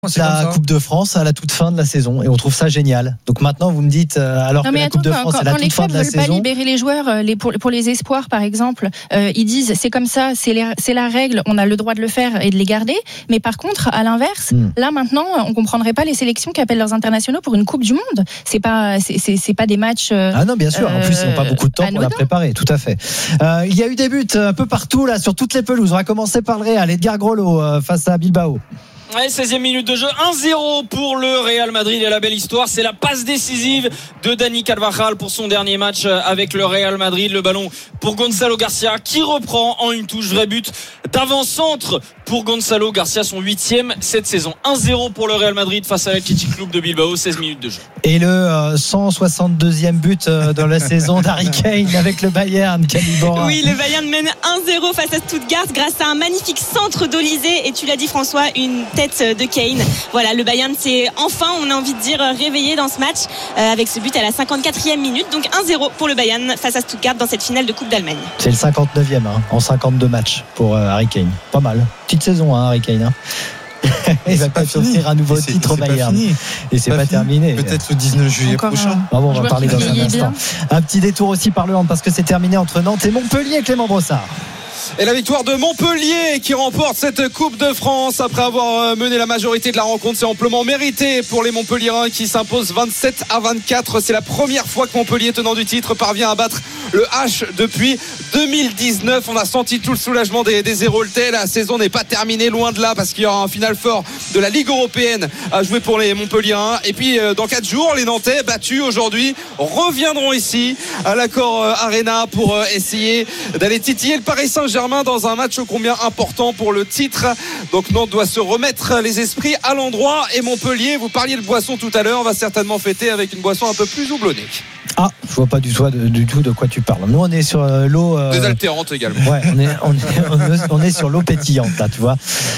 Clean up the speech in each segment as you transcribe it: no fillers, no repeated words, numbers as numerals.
la Coupe de France à la toute fin de la saison et on trouve ça génial. Donc maintenant vous me dites alors que la Coupe de France c'est la toute fin de la saison. Quand les clubs veulent pas libérer les joueurs pour les espoirs par exemple, ils disent c'est comme ça, c'est la règle, on a le droit de le faire et de les garder. Mais par contre à l'inverse, là maintenant on comprendrait pas les sélections qui appellent leurs internationaux pour une Coupe du Monde. C'est pas des matchs. Ah non bien sûr. En plus ils n'ont pas beaucoup de temps pour la préparer. Tout à fait. Il y a eu des buts un peu partout là sur toutes les pelouses. On va commencer par le Real. Edgar Grolo face à Bilbao. Ouais, 16e minute de jeu, 1-0 pour le Real Madrid et la belle histoire, c'est la passe décisive de Dani Carvajal pour son dernier match avec le Real Madrid. Le ballon pour Gonzalo Garcia qui reprend en une touche, vrai but d'avant-centre pour Gonzalo Garcia, son 8e cette saison. 1-0 pour le Real Madrid face à l'Athletic Club de Bilbao, 16 minutes de jeu. Et le 162e but dans la saison d'Harry Kane avec le Bayern, Calibora. Oui, le Bayern mène 1-0 face à Stuttgart grâce à un magnifique centre d'Olysée et tu l'as dit François, une tête de Kane. Voilà, le Bayern s'est enfin, on a envie de dire, réveillé dans ce match avec ce but à la 54e minute. Donc 1-0 pour le Bayern face à Stuttgart dans cette finale de Coupe d'Allemagne. C'est le 59e en 52 matchs pour Harry Kane. Pas mal. Petite saison Harry Kane. Il va pas offrir un nouveau titre au Bayern. Et c'est pas terminé. Peut-être le 19 juillet prochain. On va parler dans un instant. Un petit détour aussi par le hand parce que c'est terminé entre Nantes et Montpellier. Clément Brossard. Et la victoire de Montpellier qui remporte cette Coupe de France après avoir mené la majorité de la rencontre. C'est amplement mérité pour les Montpelliérains qui s'imposent 27-24. C'est la première fois que Montpellier, tenant du titre, parvient à battre le H depuis 2019. On a senti tout le soulagement des Héroltais. La saison n'est pas terminée, loin de là, parce qu'il y aura un final fort de la Ligue européenne à jouer pour les Montpelliérains. Et puis dans 4 jours, les Nantais battus aujourd'hui reviendront ici à l'Accor Arena pour essayer d'aller titiller le Paris Saint-Germain dans un match ô combien important pour le titre. Donc Nantes doit se remettre les esprits à l'endroit et Montpellier, vous parliez de boisson tout à l'heure, va certainement fêter avec une boisson un peu plus houblonnée. Ah, je vois pas du tout de quoi tu parles. Nous on est sur l'eau désaltérante également. Ouais, on est sur l'eau pétillante là, tu vois.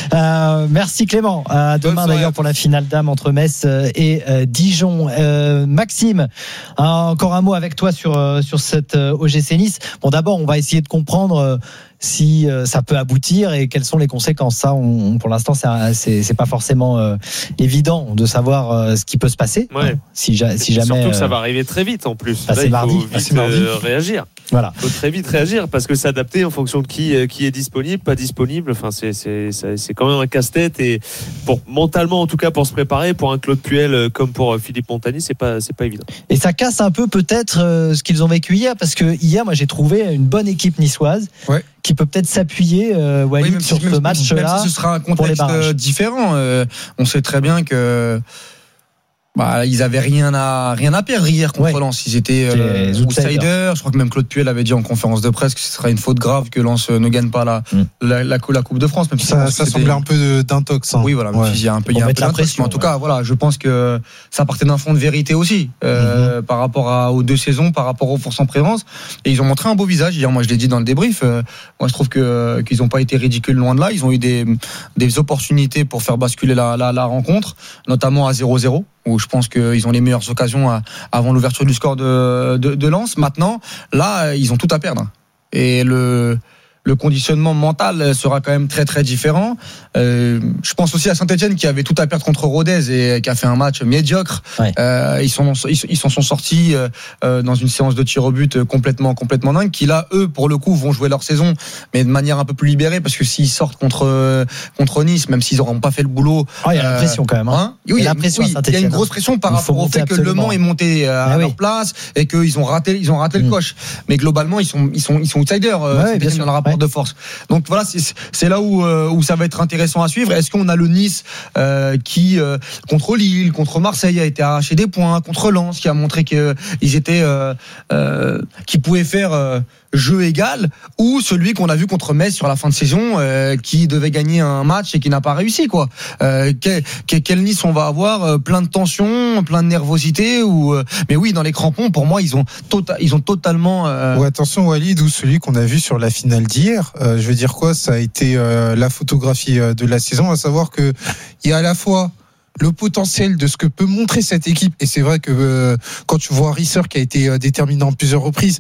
Merci Clément. À demain d'ailleurs pour la finale dames entre Metz et Dijon. Maxime, encore un mot avec toi sur cette OGC Nice. Bon, d'abord on va essayer de comprendre si ça peut aboutir et quelles sont les conséquences. Ça, pour l'instant, c'est pas forcément évident de savoir ce qui peut se passer. Ouais. Si jamais. Surtout que ça va arriver très vite en plus. Là, c'est mardi. Il faut vite réagir. Voilà. Il faut très vite réagir parce que s'adapter en fonction de qui est disponible, pas disponible. Enfin, c'est quand même un casse-tête et mentalement, en tout cas, pour se préparer, pour un Claude Puel comme pour Philippe Montagny, c'est pas évident. Et ça casse un peu peut-être ce qu'ils ont vécu hier, parce que hier, moi, j'ai trouvé une bonne équipe niçoise. Ouais. Qui peut peut-être s'appuyer Walid sur ce match-là. Même si ce sera un contexte différent, on sait très bien que ils avaient rien à perdre hier contre Lens. Ils étaient outsiders. Je crois que même Claude Puel avait dit en conférence de presse que ce serait une faute grave que Lens ne gagne pas la Coupe de France. Même si ça semblait un peu d'intox. Oui, voilà. Ouais. Il y a un peu d'intox. Mais en tout cas, voilà, je pense que ça partait d'un fond de vérité aussi par rapport aux 2 saisons, par rapport aux forces en présence. Et ils ont montré un beau visage hier. Moi, je l'ai dit dans le débrief. Moi, je trouve qu'ils n'ont pas été ridicules loin de là. Ils ont eu des opportunités pour faire basculer la rencontre, notamment à 0-0. Où je pense qu'ils ont les meilleures occasions avant l'ouverture du score de Lens. Maintenant, là, ils ont tout à perdre. Et le conditionnement mental sera quand même très très différent. Je pense aussi à Saint-Etienne qui avait tout à perdre contre Rodez et qui a fait un match médiocre. Ouais. Ils s'en sont sortis dans une séance de tir au but complètement dingue. Qui là, eux, pour le coup, vont jouer leur saison, mais de manière un peu plus libérée, parce que s'ils sortent contre Nice, même s'ils n'auront pas fait le boulot, il y a la pression quand même. Oui, il y a une grosse pression par rapport au fait que Le Mans est monté à leur place et qu'ils ont raté le coche. Mais globalement, ils sont outsiders. Bien sûr, dans le rapport de force. Donc voilà, c'est là où ça va être intéressant à suivre. Est-ce qu'on a le Nice qui contre Lille, contre Marseille a été arraché des points, contre Lens qui a montré qu'ils étaient qui pouvaient faire jeu égal, ou celui qu'on a vu contre Metz sur la fin de saison qui devait gagner un match et qui n'a pas réussi quoi. Quel Nice on va avoir, plein de tension, plein de nervosité mais oui, dans les crampons pour moi ils ont totalement attention Walid, ou celui qu'on a vu sur la finale d'hier. Je veux dire quoi, ça a été la photographie de la saison, à savoir que il y a à la fois le potentiel de ce que peut montrer cette équipe, et c'est vrai que quand tu vois Risser qui a été déterminant à plusieurs reprises,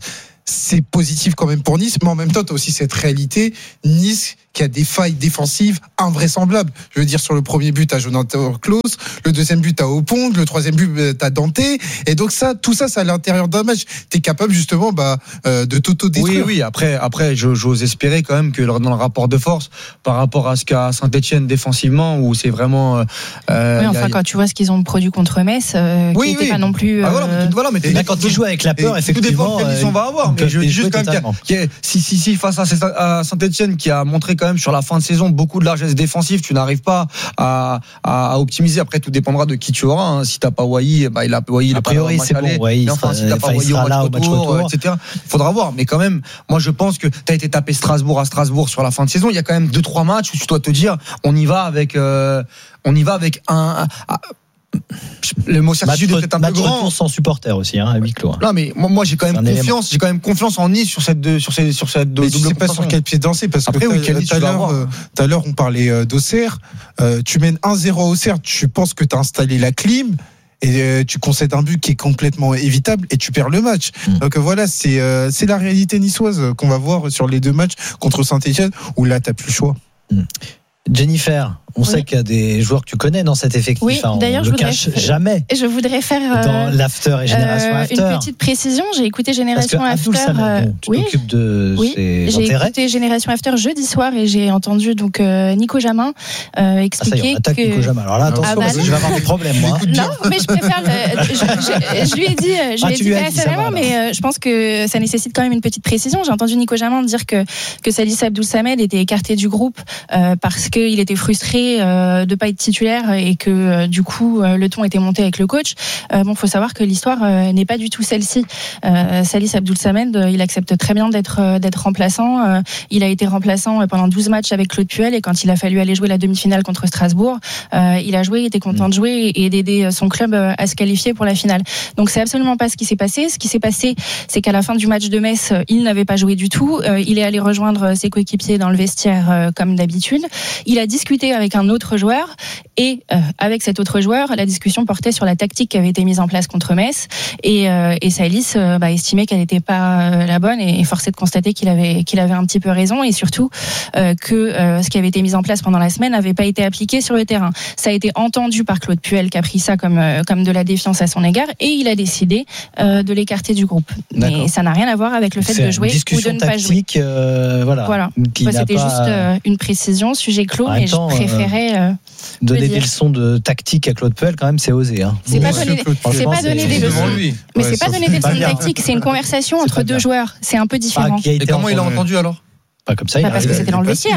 c'est positif quand même pour Nice, mais en même temps, tu as aussi cette réalité. Nice qui a des failles défensives invraisemblables. Je veux dire, sur le premier but, tu as Jonathan Klaus, le deuxième but, tu as Opong, le troisième but, tu as Dante. Et donc, tout ça, c'est à l'intérieur d'un match. Tu es capable, justement, de t'auto-détruire. Oui, après, j'ose espérer quand même que dans le rapport de force, par rapport à ce qu'a Saint-Etienne défensivement, où c'est vraiment. Quand tu vois ce qu'ils ont produit contre Metz, qui n'était pas non plus. Mais quand tu joues avec la peur, effectivement. Tout dépend quelle vision on va avoir. Mais je dis juste quand même si face à Saint-Etienne, qui a montré quand même sur la fin de saison beaucoup de largesse défensive, tu n'arrives pas à optimiser. Après, tout dépendra de qui tu auras. Hein. Si t'as pas Wai, il a priori c'est bon. Wai, si t'as pas Wai au match retour, etc. Il faudra voir. Mais quand même, moi je pense que t'as été tapé Strasbourg à Strasbourg sur la fin de saison. Il y a quand même 2-3 matchs où tu dois te dire, on y va avec un. Le mot certitude est peut-être un peu grand. Retour sans supporter aussi, à huis clos. Non, mais moi j'ai quand même confiance. J'ai quand même confiance en Nice sur cette double. Mais je sais pas sur quel pied danser, parce que tout à l'heure on parlait d'Auxerre. Tu mènes 1-0 à Auxerre, tu penses que tu as installé la clim. Et tu concèdes un but qui est complètement évitable et tu perds le match. Donc voilà, c'est la réalité niçoise qu'on va voir sur les 2 matchs contre Saint-Etienne, où là t'as plus le choix. Jennifer, on sait qu'il y a des joueurs que tu connais dans cet effectif. Oui, d'ailleurs, on ne cache jamais. Je voudrais faire dans l'after et Génération After. Une petite précision. J'ai écouté Génération After. Tu t'occupes de ses j'ai intérêts. Écouté Génération After jeudi soir et j'ai entendu donc Nico Jamin expliquer que Nico Jamin. Alors là, attention, parce que je vais avoir des problèmes, moi. Non, mais je préfère. Je lui ai dit personnellement, mais je pense que ça nécessite quand même une petite précision. J'ai entendu Nico Jamin dire que Salih Abdoul Samed était écarté du groupe parce qu'il était frustré de pas être titulaire et que du coup le ton était monté avec le coach. Faut savoir que l'histoire n'est pas du tout celle-ci. Salih Abdoul Samed, il accepte très bien d'être remplaçant. Il a été remplaçant pendant 12 matchs avec Claude Puel, et quand il a fallu aller jouer la demi-finale contre Strasbourg, il a joué, il était content de jouer et d'aider son club à se qualifier pour la finale. Donc c'est absolument pas ce qui s'est passé. Ce qui s'est passé, c'est qu'à la fin du match de Metz, il n'avait pas joué du tout. Il est allé rejoindre ses coéquipiers dans le vestiaire comme d'habitude. Il a discuté avec un autre joueur, et avec cet autre joueur, la discussion portait sur la tactique qui avait été mise en place contre Metz, et Salih estimait qu'elle n'était pas la bonne, et forcé de constater qu'il avait un petit peu raison, et surtout que ce qui avait été mis en place pendant la semaine n'avait pas été appliqué sur le terrain. Ça a été entendu par Claude Puel, qui a pris ça comme de la défiance à son égard, et il a décidé de l'écarter du groupe. D'accord. Mais ça n'a rien à voir avec le fait de jouer ou de ne pas jouer. Voilà. C'était juste une précision, sujet clos, mais je préférais donner des leçons de tactique à Claude Puel, quand même, c'est osé. Hein. C'est pas donner des leçons. Mais c'est pas donner des leçons de tactique, c'est une conversation entre 2 joueurs. C'est un peu différent. Et comment il a entendu alors? Pas comme ça, parce que c'était dans le vestiaire.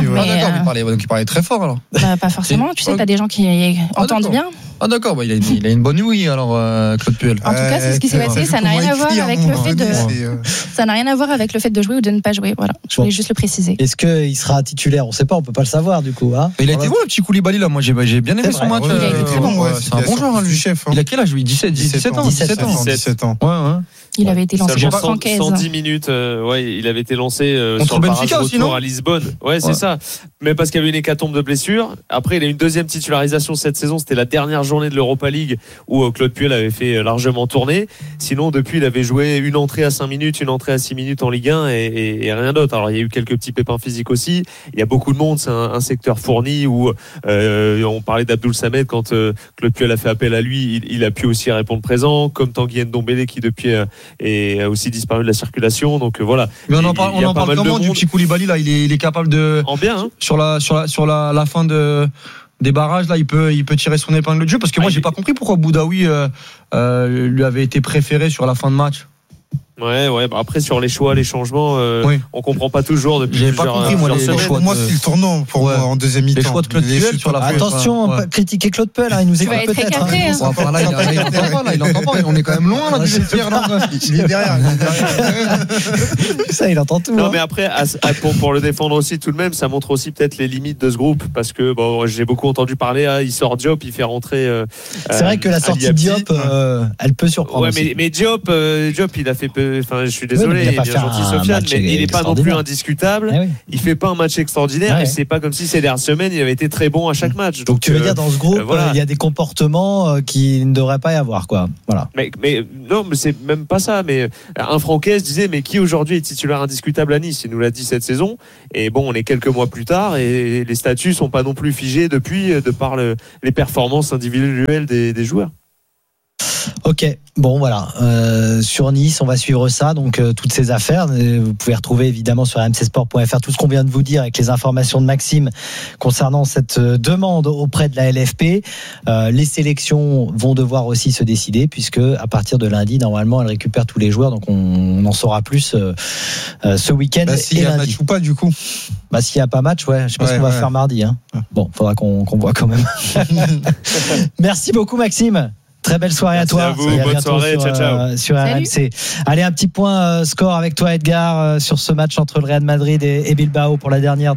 Il parlait très fort alors. Pas forcément, tu sais, t'as des gens qui entendent bien. Ah d'accord, il a une bonne ouïe alors Claude Puel. En tout cas, c'est ce qui s'est passé, ça n'a rien à voir avec le fait ça n'a rien à voir avec le fait de jouer ou de ne pas jouer. Voilà, je voulais juste le préciser. Est-ce qu'il sera titulaire? On sait pas, on peut pas le savoir du coup. Hein. Il a été bon le petit Koulibaly là, moi j'ai bien aimé son match. Il a été très bon. C'est un bon joueur lui, chef. Il a quel âge lui? 17 ans. Ouais. Il avait été lancé pour 110 minutes. Il avait été lancé sur le barrage retour à Lisbonne. Ouais, c'est ça. Mais parce qu'il y avait une hécatombe de blessures. Après, il a eu une deuxième titularisation cette saison. C'était la dernière journée de l'Europa League où Claude Puel avait fait largement tourner. Sinon, depuis, il avait joué une entrée à 5 minutes, une entrée à 6 minutes en Ligue 1 et rien d'autre. Alors, il y a eu quelques petits pépins physiques aussi. Il y a beaucoup de monde. C'est un secteur fourni où on parlait d'Abdoul Samed quand Claude Puel a fait appel à lui. Il a pu aussi répondre présent, comme Tanguy Ndombele qui depuis a aussi disparu de la circulation. Donc voilà. Mais on en parle comment du petit Koulibaly là? Il est capable de en bien hein. sur la fin des barrages là, il peut tirer son épingle de jeu, parce que moi j'ai pas compris pourquoi Boudaoui lui avait été préféré sur la fin de match. Ouais, après sur les choix, les changements, on comprend pas toujours depuis. J'ai pas compris moi les choix. Moi c'est le tournant pour moi en deuxième mi-temps. Les choix de Claude Puel sur la fin. Attention, critiquer Claude Puel, il nous écoute peut-être. Il entend pas, on est quand même loin là du vestiaire là. Il est derrière. Ça il entend tout. Non mais après pour le défendre aussi tout de même, ça montre aussi peut-être les limites de ce groupe, parce que j'ai beaucoup entendu parler, il sort Diop, il fait rentrer. C'est vrai que la sortie Diop, elle peut surprendre. Ouais, mais Diop il a fait peu. je suis désolé, il est bien gentil Sofiane, mais il n'est pas non plus indiscutable. Il fait pas un match extraordinaire et c'est pas comme si ces dernières semaines il avait été très bon à chaque match. Donc tu veux dire dans ce groupe, il y a des comportements qui ne devraient pas y avoir, quoi. Voilà. Mais non, mais c'est même pas ça. Mais un Francaise disait, mais qui aujourd'hui est titulaire indiscutable à Nice? Il nous l'a dit cette saison. Et bon, on est quelques mois plus tard et les statuts sont pas non plus figés depuis, de par les performances individuelles des joueurs. Ok, bon voilà, sur Nice on va suivre ça, donc toutes ces affaires vous pouvez retrouver évidemment sur rmcsport.fr tout ce qu'on vient de vous dire avec les informations de Maxime concernant cette demande auprès de la LFP. Les sélections vont devoir aussi se décider puisque à partir de lundi normalement elle récupère tous les joueurs, donc on en saura plus ce week-end. S'il y a match ou pas du coup. S'il n'y a pas match, je sais pas ce qu'on va faire mardi, hein. Bon, faudra qu'on voit quand même. Merci beaucoup Maxime. Très belle soirée. Merci à toi. À vous, bonne soirée, ciao. Sur RMC. Allez, un petit point score avec toi, Edgar, sur ce match entre le Real Madrid et Bilbao pour la dernière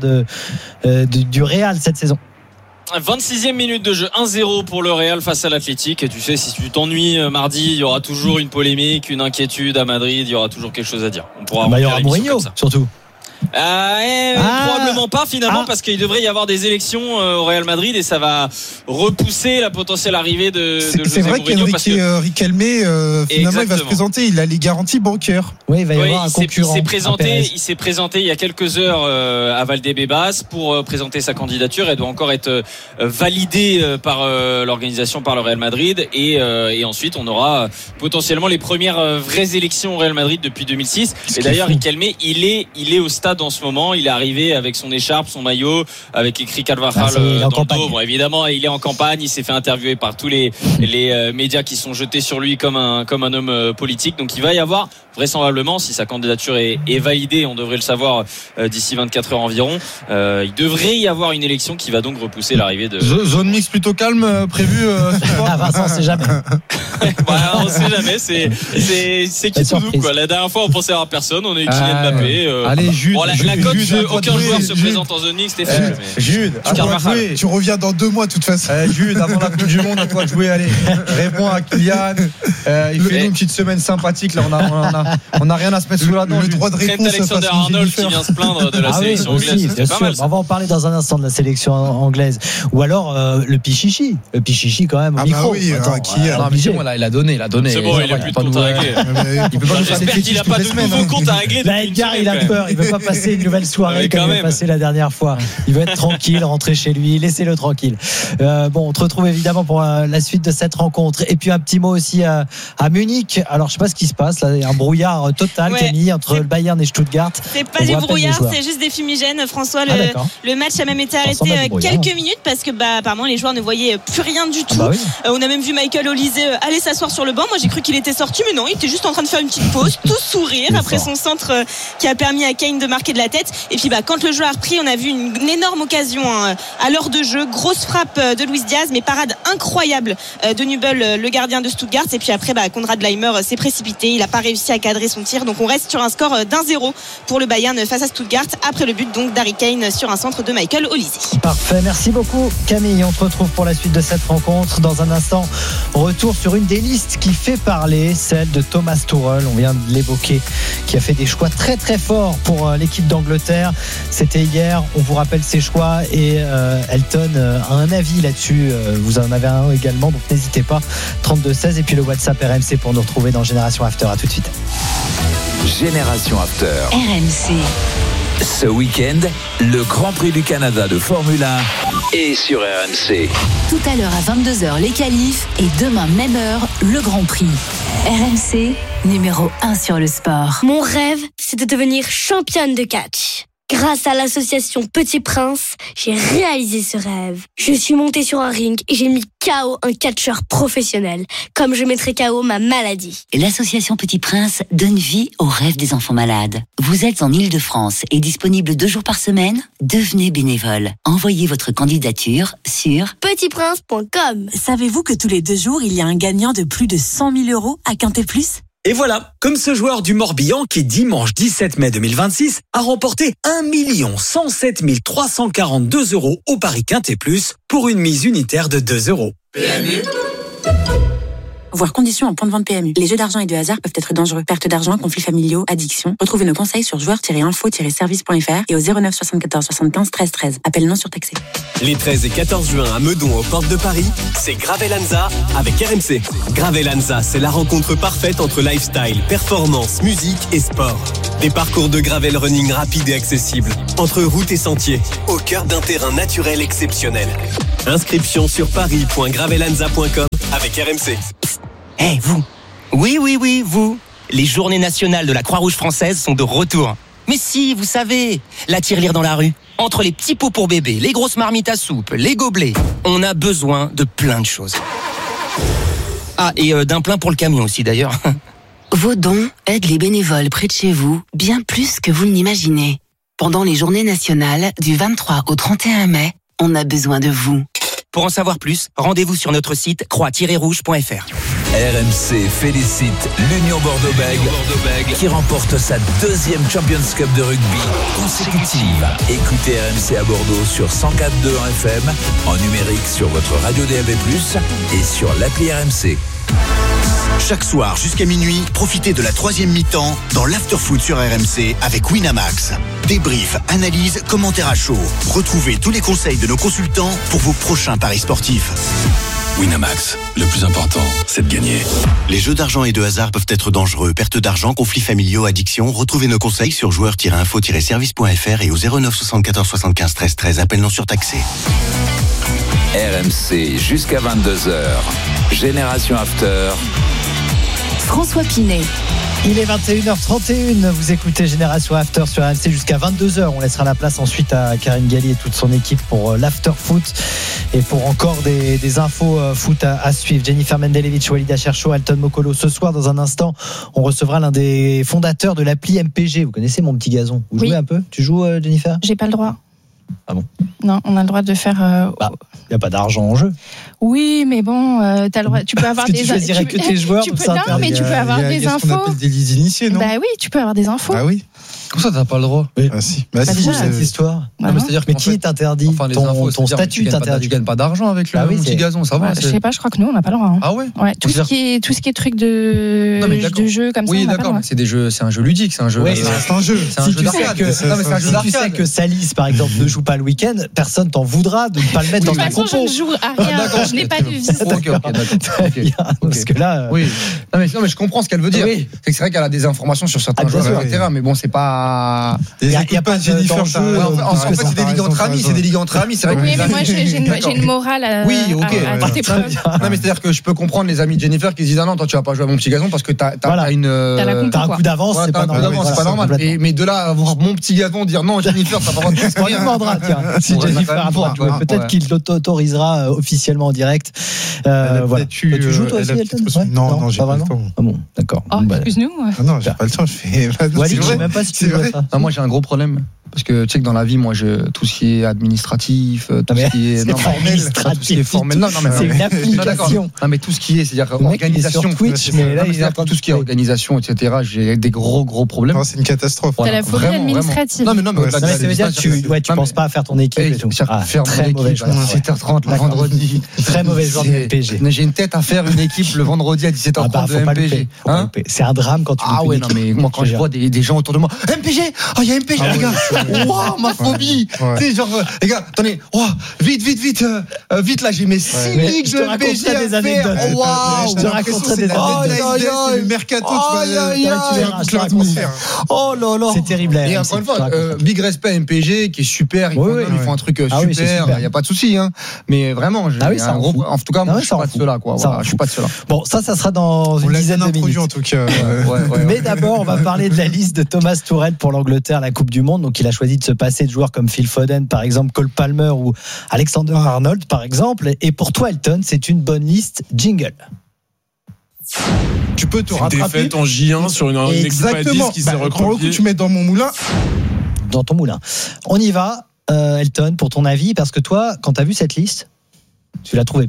du Real cette saison. 26e minute de jeu, 1-0 pour le Real face à l'Athletic. Et tu sais, si tu t'ennuies mardi, il y aura toujours une polémique, une inquiétude à Madrid, il y aura toujours quelque chose à dire. On pourra il y aura Mourinho, surtout. Probablement pas finalement parce qu'il devrait y avoir des élections au Real Madrid et ça va repousser la potentielle arrivée de José C'est vrai Mourinho Riquelme finalement il va se présenter, il a les garanties bancaires. Oui, il va y avoir un concurrent. Il s'est présenté il y a quelques heures à Valdebebas pour présenter sa candidature. Elle doit encore être validée par l'organisation, par le Real Madrid et ensuite on aura potentiellement les premières vraies élections au Real Madrid depuis 2006. Et d'ailleurs Riquelme il est au stade en ce moment, il est arrivé avec son écharpe, son maillot, avec écrit Carvajal dans le dos. Bon, évidemment, il est en campagne, il s'est fait interviewer par tous les médias qui sont jetés sur lui comme un homme politique. Donc il va y avoir vraisemblablement, si sa candidature est validée, on devrait le savoir d'ici 24 heures environ, il devrait y avoir une élection qui va donc repousser l'arrivée de... Zone mix plutôt calme prévue Vincent, on sait jamais. On sait jamais, c'est qui tout nous, quoi. La dernière fois on pensait avoir personne, on a eu Kylian Mbappé. Allez, Jude, la cote de aucun joueur se présente en zone mixte, c'était faible. Jude, tu reviens dans 2 mois de toute façon. Jude, avant la Coupe du Monde, à toi de jouer. Allez, réponds à Kylian. Il fait une petite semaine sympathique. Là, on a rien à se mettre sous la dent. Le droit de réponse. Alexander-Arnold qui vient se plaindre de la sélection anglaise. C'est pas mal. On va en parler dans un instant de la sélection anglaise. Ou alors le Pichichi. Le Pichichi quand même au micro. Il a donné. C'est bon, il a plus de compte à régler. Il peut pas nous faire des J'espère qu'il a pas de nouveaux comptes à régler. Edgar, il a peur. Il veut pas passer une nouvelle soirée comme il a passé la dernière fois. Il veut être tranquille, rentrer chez lui, laissez-le tranquille. On te retrouve évidemment pour la suite de cette rencontre. Et puis un petit mot aussi à Munich. Alors je sais pas ce qui se passe là, il y a un brouillard total Camille entre le Bayern et Stuttgart. C'est pas du brouillard, c'est juste des fumigènes. François, le match a même été arrêté quelques minutes parce que apparemment les joueurs ne voyaient plus rien du tout. On a même vu Michael Olise aller s'asseoir sur le banc. Moi j'ai cru qu'il était sorti, mais non, il était juste en train de faire une petite pause, tout sourire après son centre qui a permis à Kane de marquer de la tête. Et puis quand le jeu a repris, on a vu une énorme occasion à l'heure de jeu, grosse frappe de Luis Diaz, mais parade incroyable de Nübel, le gardien de Stuttgart. Et puis après Konrad Laimer s'est précipité, il n'a pas réussi à cadrer son tir, donc on reste sur un score d'1-0 pour le Bayern face à Stuttgart après le but donc d'Harry Kane sur un centre de Michael Olise. Parfait, merci beaucoup Camille. On se retrouve pour la suite de cette rencontre dans un instant. Retour sur une des listes qui fait parler, celle de Thomas Tuchel, on vient de l'évoquer, qui a fait des choix très très forts pour l'équipe d'Angleterre. C'était hier, on vous rappelle ses choix et Elton a un avis là-dessus, vous en avez un également, donc n'hésitez pas. 32-16 et puis le WhatsApp RMC pour nous retrouver dans Génération After. À tout de suite. Génération After RMC. Ce week-end, le Grand Prix du Canada de Formule 1 est sur RMC. Tout à l'heure à 22h les qualifs et demain même heure le Grand Prix. RMC, numéro 1 sur le sport. Mon rêve, c'est de devenir championne de catch. Grâce à l'association Petit Prince, j'ai réalisé ce rêve. Je suis montée sur un ring et j'ai mis KO un catcheur professionnel, comme je mettrais KO ma maladie. L'association Petit Prince donne vie aux rêves des enfants malades. Vous êtes en Île-de-France et disponible 2 jours par semaine ? Devenez bénévole. Envoyez votre candidature sur petitprince.com. Savez-vous que tous les 2 jours, il y a un gagnant de plus de 100 000 € à Quintet Plus ? Et voilà, comme ce joueur du Morbihan qui, dimanche 17 mai 2026, a remporté 1 107 342 € au Paris Quintet Plus pour une mise unitaire de 2 €. PMU Voir conditions en point de vente PMU. Les jeux d'argent et de hasard peuvent être dangereux. Perte d'argent, conflits familiaux, addiction. Retrouvez nos conseils sur joueurs-info-service.fr et au 09 74 75 13 13. Appel non surtaxé. Les 13 et 14 juin à Meudon, aux portes de Paris, c'est Gravelanza avec RMC. Gravelanza, c'est la rencontre parfaite entre lifestyle, performance, musique et sport. Des parcours de gravel running rapides et accessibles, entre routes et sentiers, au cœur d'un terrain naturel exceptionnel. Inscription sur paris.gravelanza.com avec RMC. Hey, vous. Oui, vous. Les journées nationales de la Croix-Rouge française sont de retour. Mais si, vous savez, la tirelire dans la rue. Entre les petits pots pour bébé, les grosses marmites à soupe, les gobelets, on a besoin de plein de choses. Ah, et d'un plein pour le camion aussi d'ailleurs. Vos dons aident les bénévoles près de chez vous bien plus que vous ne l'imaginez. Pendant les journées nationales du 23 au 31 mai, on a besoin de vous. Pour en savoir plus, rendez-vous sur notre site croix-rouge.fr. RMC félicite l'Union Bordeaux-Bègles qui remporte sa 2e Champions Cup de rugby consécutive. Écoutez RMC à Bordeaux sur 104.2 en FM, en numérique sur votre radio DAB+, et sur l'appli RMC. Chaque soir jusqu'à minuit, profitez de la 3e mi-temps dans l'Afterfoot sur RMC avec Winamax. Débrief, analyse, commentaires à chaud. Retrouvez tous les conseils de nos consultants pour vos prochains paris sportifs. Winamax, le plus important, c'est de gagner. Les jeux d'argent et de hasard peuvent être dangereux. Perte d'argent, conflits familiaux, addiction. Retrouvez nos conseils sur joueurs-info-service.fr et au 09 74 75 13 13. Appel non surtaxé. RMC jusqu'à 22h. Génération After. François Pinet. Il est 21h31, vous écoutez Génération After sur RMC jusqu'à 22h. On laissera la place ensuite à Karine Galli et toute son équipe pour l'After Foot et pour encore des infos foot à suivre. Jennifer Mendelevich, Walida Chercho, Alton Mokolo. Ce soir, dans un instant, on recevra l'un des fondateurs de l'appli MPG. Vous connaissez Mon Petit Gazon? Vous jouez un peu? Tu joues, Jennifer? J'ai pas le droit. Ah bon? Non, on a le droit de faire. Il n'y a pas d'argent en jeu. Oui, mais bon, t'as le droit. Tu peux avoir des. Tu choisirais que tes joueurs. Non, mais tu peux avoir des infos. Ce qu'on appelle des leads initiés, non? Bah oui, tu peux avoir des infos. Ah oui. Comment ça, t'as pas le droit? Ah si. Bah si, cette histoire. C'est-à-dire mais qui t'interdit? Ton statut t'interdit. Tu gagnes pas d'argent avec le Petit Gazon, ça va? Je sais pas, je crois que nous, on n'a pas le droit. Ah ouais? Ouais. Tout ce qui est truc de jeu comme ça. Oui, d'accord, mais c'est des jeux, c'est un jeu ludique, c'est un jeu. C'est un jeu. C'est un jeu d'arcade. Si tu sais que Salis, par exemple, ne joue pas le week-end, personne t'en voudra de ne pas le mettre dans ta compo. De toute façon, je ne joue à rien. Je n'ai pas de vie. Ok. Parce que là. Oui. Non, mais je comprends ce qu'elle veut dire. C'est vrai qu'elle a des informations sur certains joueurs, etc. Mais bon, c'est pas. Il n'y a pas de Jennifer jeu. En fait, c'est des ligues entre amis. C'est des ligues entre amis. C'est vrai que. Oui, mais moi, j'ai une morale à toute épreuve. Non, mais c'est-à-dire que je peux comprendre les amis de Jennifer qui se disent ah non, toi tu vas pas jouer à Mon Petit Gazon parce que t'as un coup d'avance, c'est pas normal. Mais de là à avoir Mon Petit Gazon dire non, Jennifer, ça va pas on lui demandera, tiens, si Jennifer a droit de jouer. Peut-être qu'il l'autorisera officiellement en direct. Voilà. Tu joues toi aussi, Elton? Non, j'ai pas le temps. Ah bon, d'accord. Excuse-nous. Non, j'ai pas le temps. Je fais. Walid, je sais même pas si tu veux ça. Moi, j'ai un gros problème. Parce que tu sais que dans la vie, moi, tout ce qui est administratif, tout ce qui est formel, c'est une application. Non, mais tout ce qui est, c'est-à-dire organisation, Twitch, mais là, tout ce qui est organisation, etc. J'ai des gros problèmes. C'est une catastrophe. C'est la phobie administrative. Non, mais ça veut dire que tu penses pas à faire ton équipe et tout. Faire très mauvais joueur. 17h30 le vendredi. Très mauvais joueur de MPG. J'ai une tête à faire une équipe le vendredi à 17h30 de MPG. C'est un drame quand tu. Ah ouais, non, mais moi, quand je vois des gens autour de moi, MPG, oh, il y a MPG, les gars. Waouh, ma phobie. Tu sais, genre, les gars, attendez, vite, là, j'ai mes 6 ligues de MPG à faire. Waouh, je te raconterai des anecdotes. Le mercato, tu vois, l'atmosphère. Oh là là. C'est terrible. Et encore une fois, big respect MPG qui est super. Ils font un truc super. Il n'y a pas de souci. Mais vraiment, j'ai un gros. En tout cas, moi, je suis pas de ceux-là, quoi. Je suis pas de ceux-là. Bon, ça sera dans une dizaine de minutes. En tout cas. Mais d'abord, on va parler de la liste de Thomas Tuchel pour l'Angleterre, la Coupe du Monde. Donc, il a choisi de se passer de joueurs comme Phil Foden, par exemple, Cole Palmer ou Alexander Arnold, par exemple. Et pour toi, Elton, c'est une bonne liste. Jingle. Tu peux te rattraper. Défaite en J1 sur une équipe à 10 qui s'est recroquée. Pour le coup, tu mets dans mon moulin. Dans ton moulin. On y va, Elton, pour ton avis, parce que toi, quand tu as vu cette liste, tu l'as trouvé bien.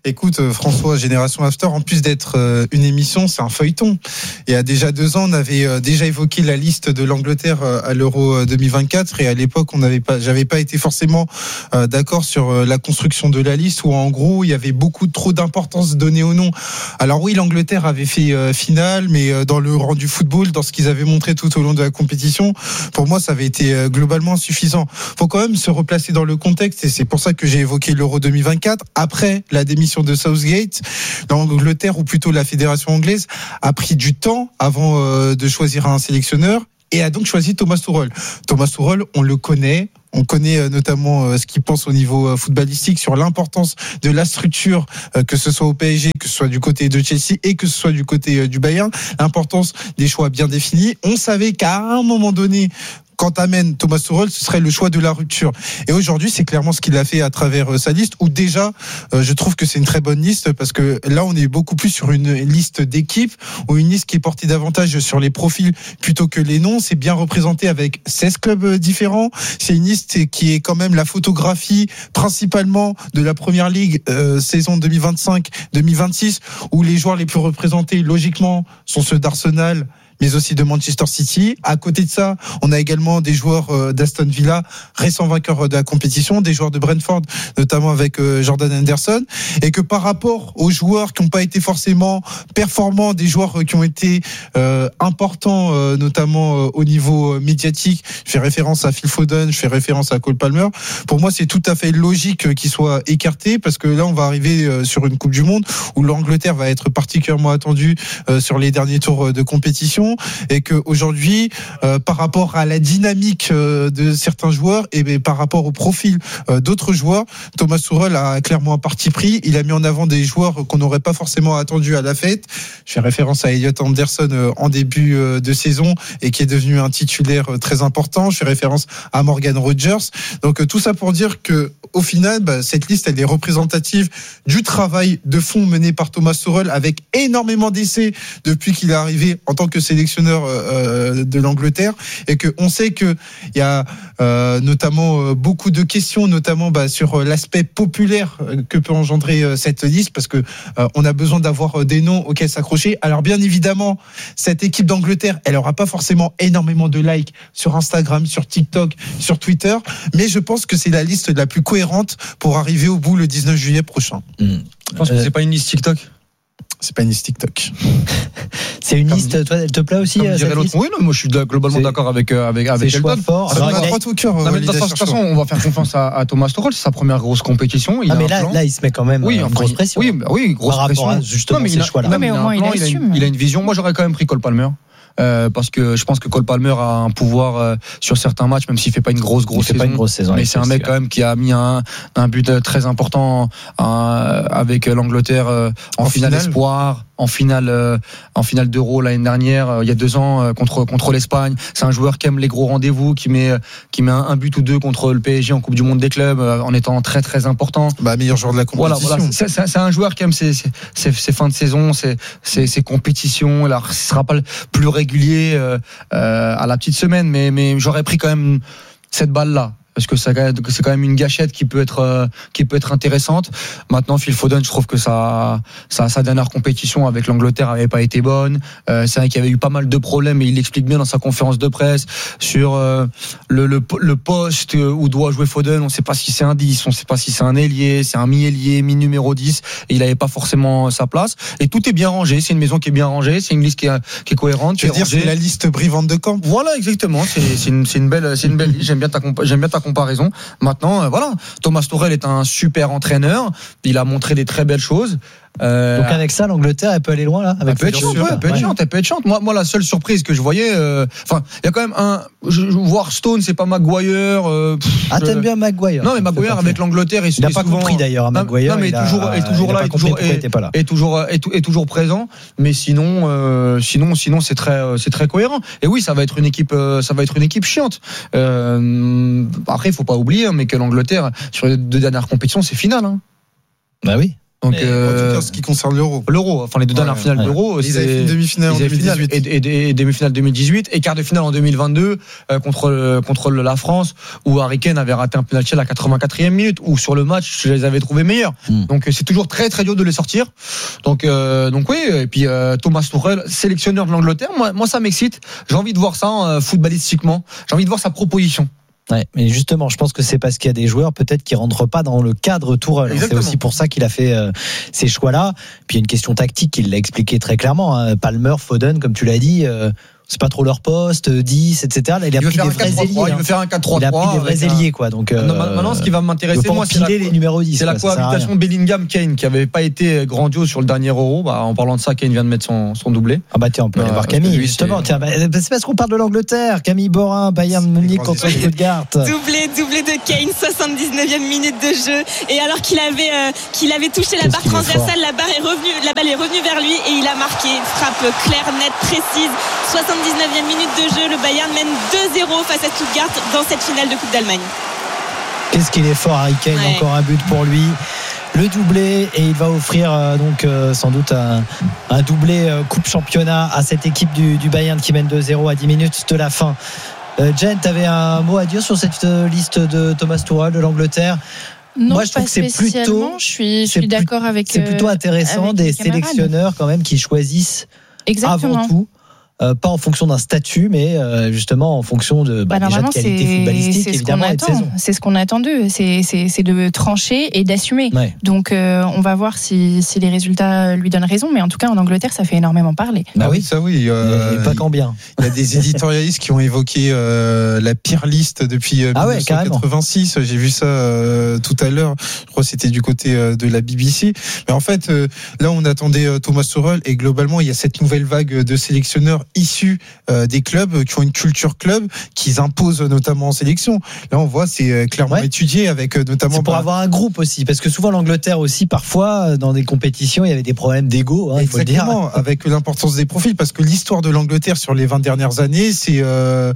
Écoute, François, Génération After, en plus d'être une émission, c'est un feuilleton. Il y a déjà 2 ans, on avait déjà évoqué la liste de l'Angleterre à l'Euro 2024 et à l'époque, j'avais pas été forcément d'accord sur la construction de la liste où en gros, il y avait beaucoup trop d'importance donnée au nom. Alors oui, l'Angleterre avait fait finale, mais dans le rendu football, dans ce qu'ils avaient montré tout au long de la compétition, pour moi, ça avait été globalement insuffisant. Faut quand même se replacer dans le contexte et c'est pour ça que j'ai évoqué l'Euro 2024. Après la démission de Southgate, l'Angleterre, ou plutôt la fédération anglaise, a pris du temps avant de choisir un sélectionneur et a donc choisi Thomas Tuchel. Thomas Tuchel, on le connaît. On connaît notamment ce qu'il pense au niveau footballistique sur l'importance de la structure, que ce soit au PSG, que ce soit du côté de Chelsea et que ce soit du côté du Bayern, l'importance des choix bien définis. On savait qu'à un moment donné, quand amène Thomas Tuchel, ce serait le choix de la rupture. Et aujourd'hui, c'est clairement ce qu'il a fait à travers sa liste, où déjà, je trouve que c'est une très bonne liste, parce que là, on est beaucoup plus sur une liste d'équipes, ou une liste qui est portée davantage sur les profils plutôt que les noms. C'est bien représenté avec 16 clubs différents. C'est une liste qui est quand même la photographie principalement de la Première Ligue saison 2025-2026, où les joueurs les plus représentés, logiquement, sont ceux d'Arsenal, mais aussi de Manchester City. À côté de ça, on a également des joueurs d'Aston Villa, récents vainqueurs de la compétition, des joueurs de Brentford, notamment avec Jordan Henderson, et que par rapport aux joueurs qui n'ont pas été forcément performants, des joueurs qui ont été importants, notamment au niveau médiatique, je fais référence à Phil Foden, je fais référence à Cole Palmer, pour moi c'est tout à fait logique qu'ils soient écartés, parce que là on va arriver sur une Coupe du Monde où l'Angleterre va être particulièrement attendue sur les derniers tours de compétition, et qu'aujourd'hui, par rapport à la dynamique de certains joueurs et par rapport au profil d'autres joueurs, Thomas Tuchel a clairement un parti pris. Il a mis en avant des joueurs qu'on n'aurait pas forcément attendus à la fête. Je fais référence à Elliot Anderson en début de saison et qui est devenu un titulaire très important. Je fais référence à Morgan Rogers. Donc tout ça pour dire que au final, cette liste, elle est représentative du travail de fond mené par Thomas Tuchel, avec énormément d'essais depuis qu'il est arrivé en tant que sélectionneur de l'Angleterre, et que on sait que il y a notamment beaucoup de questions, notamment sur l'aspect populaire que peut engendrer cette liste, parce que on a besoin d'avoir des noms auxquels s'accrocher. Alors bien évidemment, cette équipe d'Angleterre, elle aura pas forcément énormément de likes sur Instagram, sur TikTok, sur Twitter, mais je pense que c'est la liste la plus cohérente pour arriver au bout le 19 juillet prochain. Je pense que c'est pas une liste TikTok. C'est pas une liste TikTok. C'est une liste, toi, elle te plaît aussi cette liste ? Oui, non, moi je suis globalement d'accord avec choix fort. On a droit au cœur. De toute façon, on va faire confiance à Thomas Tuchel, c'est sa première grosse compétition. Mais là, il se met quand même une grosse pression. Oui, grosse pression. Par rapport à justement ces choix-là. Mais au moins, il assume. Il a une vision. Moi, j'aurais quand même pris Cole Palmer. Parce que je pense que Cole Palmer a un pouvoir sur certains matchs, même s'il fait pas une grosse saison. Mais c'est un mec quand même qui a mis un but très important avec l'Angleterre en finale espoir, en finale d'Euro l'année dernière, il y a 2 ans contre l'Espagne. C'est un joueur qui aime les gros rendez-vous, qui met un but ou 2 contre le PSG en Coupe du Monde des clubs en étant très très important. Meilleur joueur de la compétition. Voilà. C'est un joueur qui aime ses fins de saison, ses compétitions. Alors, ce sera pas le plus régulier à la petite semaine, mais j'aurais pris quand même cette balle là. Parce que c'est quand même une gâchette qui peut être intéressante. Maintenant, Phil Foden, je trouve que sa dernière compétition avec l'Angleterre avait pas été bonne. C'est vrai qu'il y avait eu pas mal de problèmes, et il l'explique bien dans sa conférence de presse sur le poste où doit jouer Foden. On sait pas si c'est un 10, on sait pas si c'est un ailier, c'est un mi-ailier, mi-numéro 10, et il avait pas forcément sa place. Et tout est bien rangé. C'est une maison qui est bien rangée. C'est une liste qui est cohérente. Tu veux dire, c'est la liste Brie Van de Kamp. Voilà, exactement. C'est une belle liste. J'aime bien ta comparaison. Maintenant, Thomas Tuchel est un super entraîneur. Il a montré des très belles choses. Donc avec ça, l'Angleterre, elle peut aller loin là. Elle peut être chante. Moi, la seule surprise que je voyais, il y a quand même voir Stone, c'est pas Maguire. T'aimes bien Maguire? Non, mais Maguire avec l'Angleterre, il n'a pas compris d'ailleurs. Maguire, non, mais est toujours présent. Mais sinon, c'est très cohérent. Et oui, ça va être une équipe chiante. Après, il faut pas oublier, mais que l'Angleterre sur les 2 dernières compétitions, c'est finale. Bah oui. Donc, en tout cas, ce qui concerne l'Euro, enfin les deux dernières finales d'Euro, ils avaient fait une demi-finale en 2018 et demi-finale 2018 et quart de finale en 2022 contre la France où Harry Kane avait raté un penalty à la 84e minute, où sur le match je les avais trouvés meilleurs. Donc c'est toujours très très dur de les sortir. Donc oui, et puis Thomas Tuchel, sélectionneur de l'Angleterre, moi ça m'excite. J'ai envie de voir ça footballistiquement. J'ai envie de voir sa proposition. Ouais, mais justement, je pense que c'est parce qu'il y a des joueurs peut-être qui rentrent pas dans le cadre Tourelle. C'est aussi pour ça qu'il a fait ces choix-là. Puis il y a une question tactique, il l'a expliqué très clairement. Hein. Palmer, Foden, comme tu l'as dit, c'est pas trop leur poste, 10, etc. Là, il a pris des vrais ailiers. Il veut faire un 4-3-3. Il a pris des vrais ailiers, quoi. Donc maintenant, ce qui va m'intéresser, moi, c'est les numéros 10. C'est la cohabitation Bellingham-Kane qui avait pas été grandiose sur le dernier Euro. En parlant de ça, Kane vient de mettre son doublé. Ah bah tiens, on peut aller voir Camille, justement. Tiens, c'est parce qu'on parle de l'Angleterre. Camille Borin, Bayern Munich contre Stuttgart. Doublé de Kane, 79e minute de jeu. Et alors qu'il avait touché la barre transversale, la balle est revenue vers lui et il a marqué. Frappe claire, nette, précise. 79e minute de jeu, le Bayern mène 2-0 face à Stuttgart dans cette finale de Coupe d'Allemagne. Qu'est-ce qu'il est fort, Harry Kane, encore un but pour lui. Le doublé, et il va offrir sans doute un doublé Coupe Championnat à cette équipe du Bayern qui mène 2-0 à 10 minutes de la fin. Jen, tu avais un mot à dire sur cette liste de Thomas Tuchel de l'Angleterre? Non, moi, je trouve que c'est plutôt. Je suis d'accord avec. C'est plutôt intéressant des sélectionneurs quand même qui choisissent avant tout. Pas en fonction d'un statut, mais justement en fonction de déjà de qualité footballistique, évidemment, et de saison. C'est ce qu'on attend d'eux, c'est de trancher et d'assumer. Ouais. Donc on va voir si les résultats lui donnent raison, mais en tout cas en Angleterre ça fait énormément parler. Bah oui, ça oui. Pas quand bien. Il y a des éditorialistes qui ont évoqué la pire liste depuis 1986. J'ai vu ça tout à l'heure. Je crois que c'était du côté de la BBC. Mais en fait, là on attendait Thomas Tuchel et globalement il y a cette nouvelle vague de sélectionneurs issus des clubs qui ont une culture club qu'ils imposent notamment en sélection. Là on voit c'est clairement étudié avec notamment c'est pour avoir un groupe aussi, parce que souvent l'Angleterre aussi parfois dans des compétitions il y avait des problèmes d'ego, il faut le dire, avec l'importance des profils, parce que l'histoire de l'Angleterre sur les 20 dernières années c'est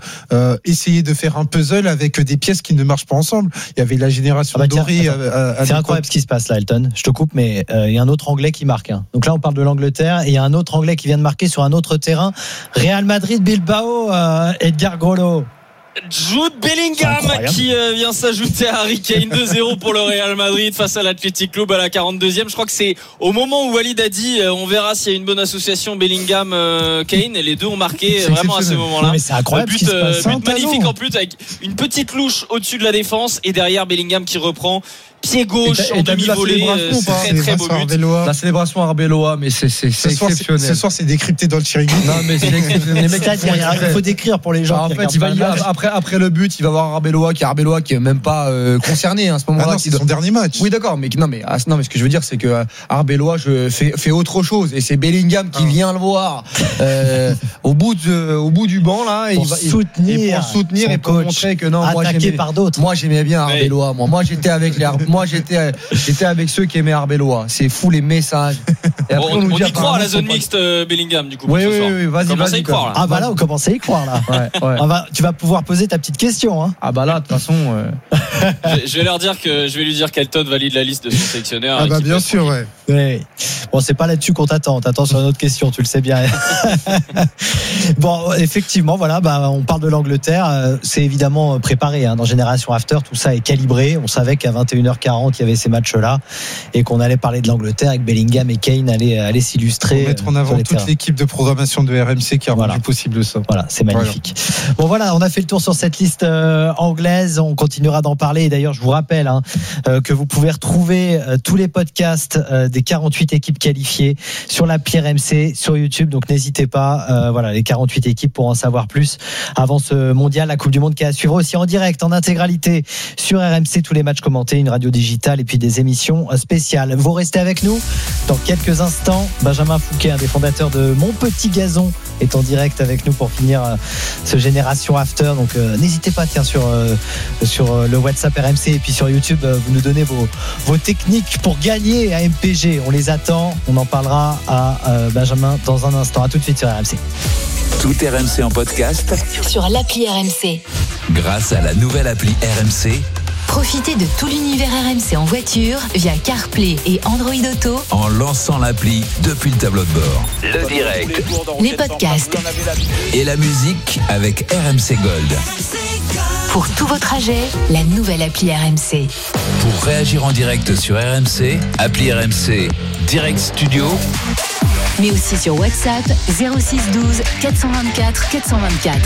essayer de faire un puzzle avec des pièces qui ne marchent pas ensemble. Il y avait la génération dorée c'est incroyable ce qui se passe là, Elton, je te coupe, mais il y a un autre Anglais qui marque, hein. Donc là on parle de l'Angleterre et il y a un autre Anglais qui vient de marquer sur un autre terrain. Real Madrid Bilbao, Edgar Grolo. Jude Bellingham qui vient s'ajouter à Harry Kane. 2-0 pour le Real Madrid face à l'Athletic Club à la 42e. Je crois que c'est au moment où Walid a dit on verra s'il y a une bonne association Bellingham-Kane, et les deux ont marqué vraiment à ce moment-là. Mais c'est incroyable, but magnifique en plus, avec une petite louche au-dessus de la défense et derrière Bellingham qui reprend pied gauche en demi-volée. Très beau but. La célébration Arbeloa, mais c'est exceptionnel. Ce soir c'est décrypté dans le Chiringuito. Non mais c'est exceptionnel. Il faut décrire pour les gens. En fait, après le but, il va voir Arbeloa qui est même pas concerné à ce moment-là. C'est son dernier match. Oui, d'accord, mais ce que je veux dire, c'est que Arbeloa fait autre chose, et c'est Bellingham qui vient le voir au bout du banc là, pour soutenir et pour montrer que non, moi j'aimais bien Arbeloa. Moi j'étais avec j'étais avec ceux qui aimaient Arbeloa. C'est fou les messages. Et après, on y croit à la zone mixte Bellingham du coup. Oui, vas-y. Y croire, là. Ah bah là on commence à y croire là. Ouais. Tu vas pouvoir poser ta petite question, hein. Ah bah là de toute façon je vais lui dire qu'Elton valide la liste de son sélectionneur. Ah bah bien sûr, ouais. Bon, c'est pas là-dessus qu'on t'attend sur une autre question, tu le sais bien. Bon, effectivement, voilà, on parle de l'Angleterre, c'est évidemment préparé, hein, dans Génération After, tout ça est calibré. On savait qu'à 21h40 il y avait ces matchs-là et qu'on allait parler de l'Angleterre et que Bellingham et Kane allaient s'illustrer. Pour mettre en avant toute l'équipe de programmation de RMC qui a rendu possible ça. Voilà, c'est magnifique. Bon voilà, on a fait le tour sur cette liste anglaise, on continuera d'en parler, et d'ailleurs je vous rappelle que vous pouvez retrouver tous les podcasts des 48 équipes qualifiées sur l'appli RMC, sur YouTube, donc n'hésitez pas, les 48 équipes pour en savoir plus avant ce mondial, la Coupe du Monde qui est à suivre aussi en direct, en intégralité sur RMC, tous les matchs commentés, une radio digitale et puis des émissions spéciales. Vous restez avec nous dans quelques instants. Benjamin Fouquet, un des fondateurs de Mon Petit Gazon, est en direct avec nous pour finir ce Génération After, donc n'hésitez pas sur le WhatsApp RMC et puis sur YouTube, vous nous donnez vos techniques pour gagner à MPG, on les attend, on en parlera à Benjamin dans un instant. À tout de suite sur RMC. Tout RMC en podcast sur l'appli RMC. Grâce à la nouvelle appli RMC, Profitez de tout l'univers RMC en voiture via CarPlay et Android Auto en lançant l'appli depuis le tableau de bord. Le direct, les podcasts et la musique avec RMC Gold. Pour tous vos trajets, la nouvelle appli RMC. Pour réagir en direct sur RMC, appli RMC Direct Studio. Mais aussi sur WhatsApp 06 12 424 424.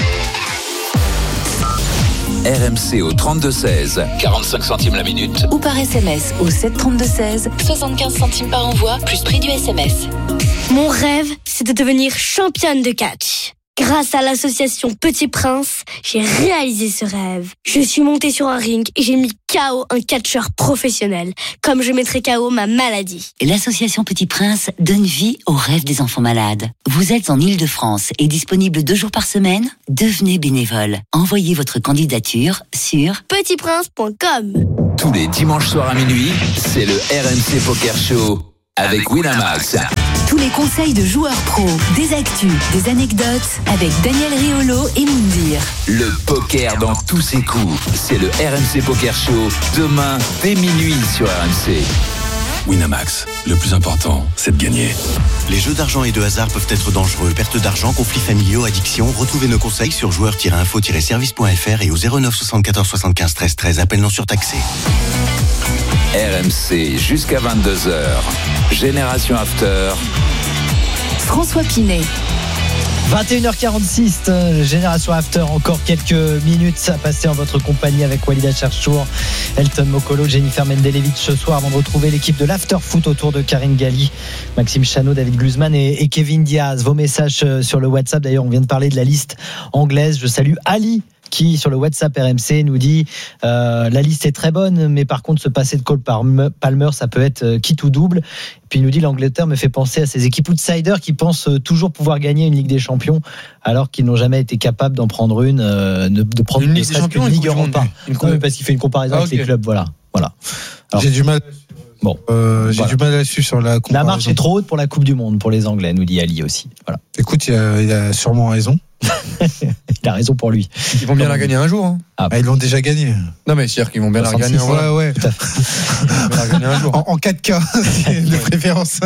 RMC au 32-16, 45 centimes la minute. Ou par SMS au 732-16, 75 centimes par envoi, plus prix du SMS. Mon rêve, c'est de devenir championne de catch. Grâce à l'association Petit Prince, j'ai réalisé ce rêve. Je suis montée sur un ring et j'ai mis KO un catcheur professionnel, comme je mettrais KO ma maladie. L'association Petit Prince donne vie aux rêves des enfants malades. Vous êtes en Ile-de-France et disponible 2 jours par semaine ? Devenez bénévole. Envoyez votre candidature sur petitprince.com. Tous les dimanches soirs à minuit, c'est le RMC Poker Show avec Winamax. Tous les conseils de joueurs pros, des actus, des anecdotes avec Daniel Riolo et Moundir. Le poker dans tous ses coups, c'est le RMC Poker Show demain dès minuit sur RMC. Winamax, le plus important, c'est de gagner. Les jeux d'argent et de hasard peuvent être dangereux. Perte d'argent, conflits familiaux, addiction. Retrouvez nos conseils sur joueurs-info-service.fr et au 09 74 75 13 13. Appel non surtaxé. RMC jusqu'à 22h. Génération After. François Pinet. 21h46, Génération After, encore quelques minutes à passer en votre compagnie avec Walid Acharchour, Elton Mokolo, Jennifer Mendelevich ce soir avant de retrouver l'équipe de l'After Foot autour de Karine Galli, Maxime Chanot, David Glusman et Kevin Diaz. Vos messages sur le WhatsApp, d'ailleurs on vient de parler de la liste anglaise, je salue Ali qui sur le WhatsApp RMC nous dit la liste est très bonne mais par contre se passer de Cole Palmer ça peut être quitte ou double. Et puis il nous dit l'Angleterre me fait penser à ces équipes outsiders qui pensent toujours pouvoir gagner une Ligue des Champions alors qu'ils n'ont jamais été capables d'en prendre de prendre une Ligue des Champions, une Ligue Europa. Non, parce qu'il fait une comparaison avec les clubs, voilà. Alors, j'ai du mal. Bon, j'ai du mal là-dessus sur la comparaison. La marche est trop haute pour la Coupe du Monde pour les Anglais, nous dit Ali aussi. Voilà. Écoute, il a sûrement raison. Il a raison pour lui. Ils vont bien la gagner un jour. Hein. Ils l'ont déjà gagné. Non, mais c'est-à-dire qu'ils vont bien la gagner. Ouais. Un jour. En 4K, c'est de préférence.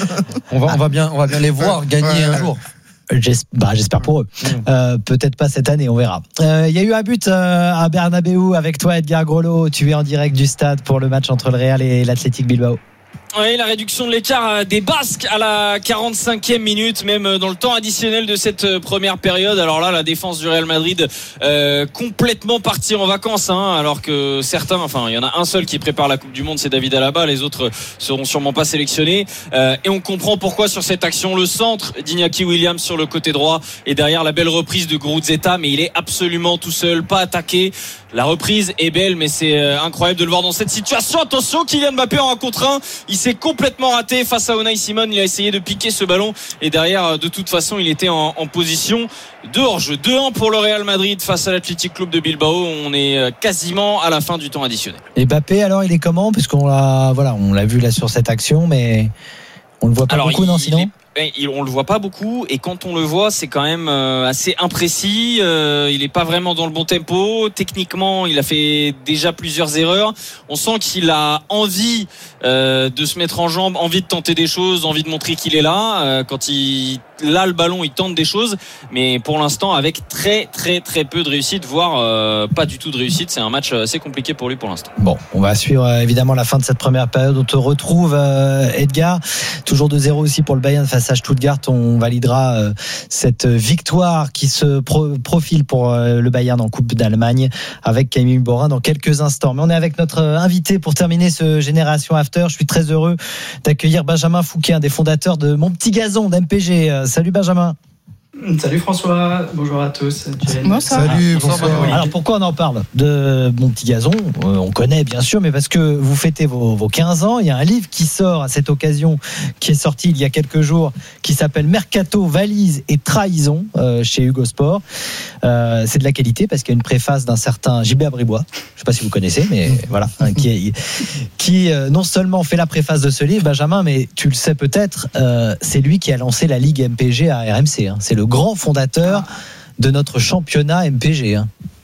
On va bien les voir gagner un jour. J'espère pour eux. Peut-être pas cette année, on verra. Il y a eu un but à Bernabéu avec toi, Edgar Grolot. Tu es en direct du stade pour le match entre le Real et l'Athletic Bilbao. Oui, la réduction de l'écart des Basques à la 45e minute, même dans le temps additionnel de cette première période. Alors là, la défense du Real Madrid complètement partie en vacances, alors que certains, il y en a un seul qui prépare la Coupe du Monde, c'est David Alaba. Les autres seront sûrement pas sélectionnés. Et on comprend pourquoi sur cette action. Le centre d'Iñaki Williams sur le côté droit et derrière la belle reprise de Gurutzeta, mais il est absolument tout seul, pas attaqué. La reprise est belle, mais c'est incroyable de le voir dans cette situation. Attention, Kylian Mbappé en 1 contre 1. Il s'est complètement raté face à Unai Simon. Il a essayé de piquer ce ballon. Et derrière, de toute façon, il était en position de hors-jeu. 2-1 pour le Real Madrid face à l'Athletic Club de Bilbao. On est quasiment à la fin du temps additionnel. Et Mbappé, alors, il est comment ? Parce qu'on l'a vu là sur cette action, mais on le voit pas beaucoup, non, sinon ? On le voit pas beaucoup et quand on le voit c'est quand même assez imprécis, il est pas vraiment dans le bon tempo, techniquement il a fait déjà plusieurs erreurs, on sent qu'il a envie de se mettre en jambe, envie de tenter des choses, envie de montrer qu'il est là, quand il a le ballon il tente des choses, mais pour l'instant avec très très très peu de réussite, voire pas du tout de réussite. C'est un match assez compliqué pour lui pour l'instant. Bon, on va suivre évidemment la fin de cette première période. On te retrouve Edgar, toujours 2-0 aussi pour le Bayern face à Stuttgart. On validera cette victoire qui se profile pour le Bayern en Coupe d'Allemagne avec Camille Borin dans quelques instants. Mais on est avec notre invité pour terminer ce Génération After. Je suis très heureux d'accueillir Benjamin Fouquet, un des fondateurs de Mon Petit Gazon d'MPG. Salut Benjamin. Salut François, bonjour à tous. Bonsoir. Salut, bonsoir. Alors pourquoi on en parle de Mon Petit Gazon ? On connaît bien sûr, mais parce que vous fêtez vos 15 ans. Il y a un livre qui sort à cette occasion, qui est sorti il y a quelques jours, qui s'appelle Mercato, Valise et Trahison chez Hugo Sport. C'est de la qualité parce qu'il y a une préface d'un certain JB Abribois. Je ne sais pas si vous connaissez, mais voilà, qui non seulement fait la préface de ce livre, Benjamin, mais tu le sais peut-être, c'est lui qui a lancé la Ligue MPG à RMC. C'est le grand fondateur de notre championnat MPG.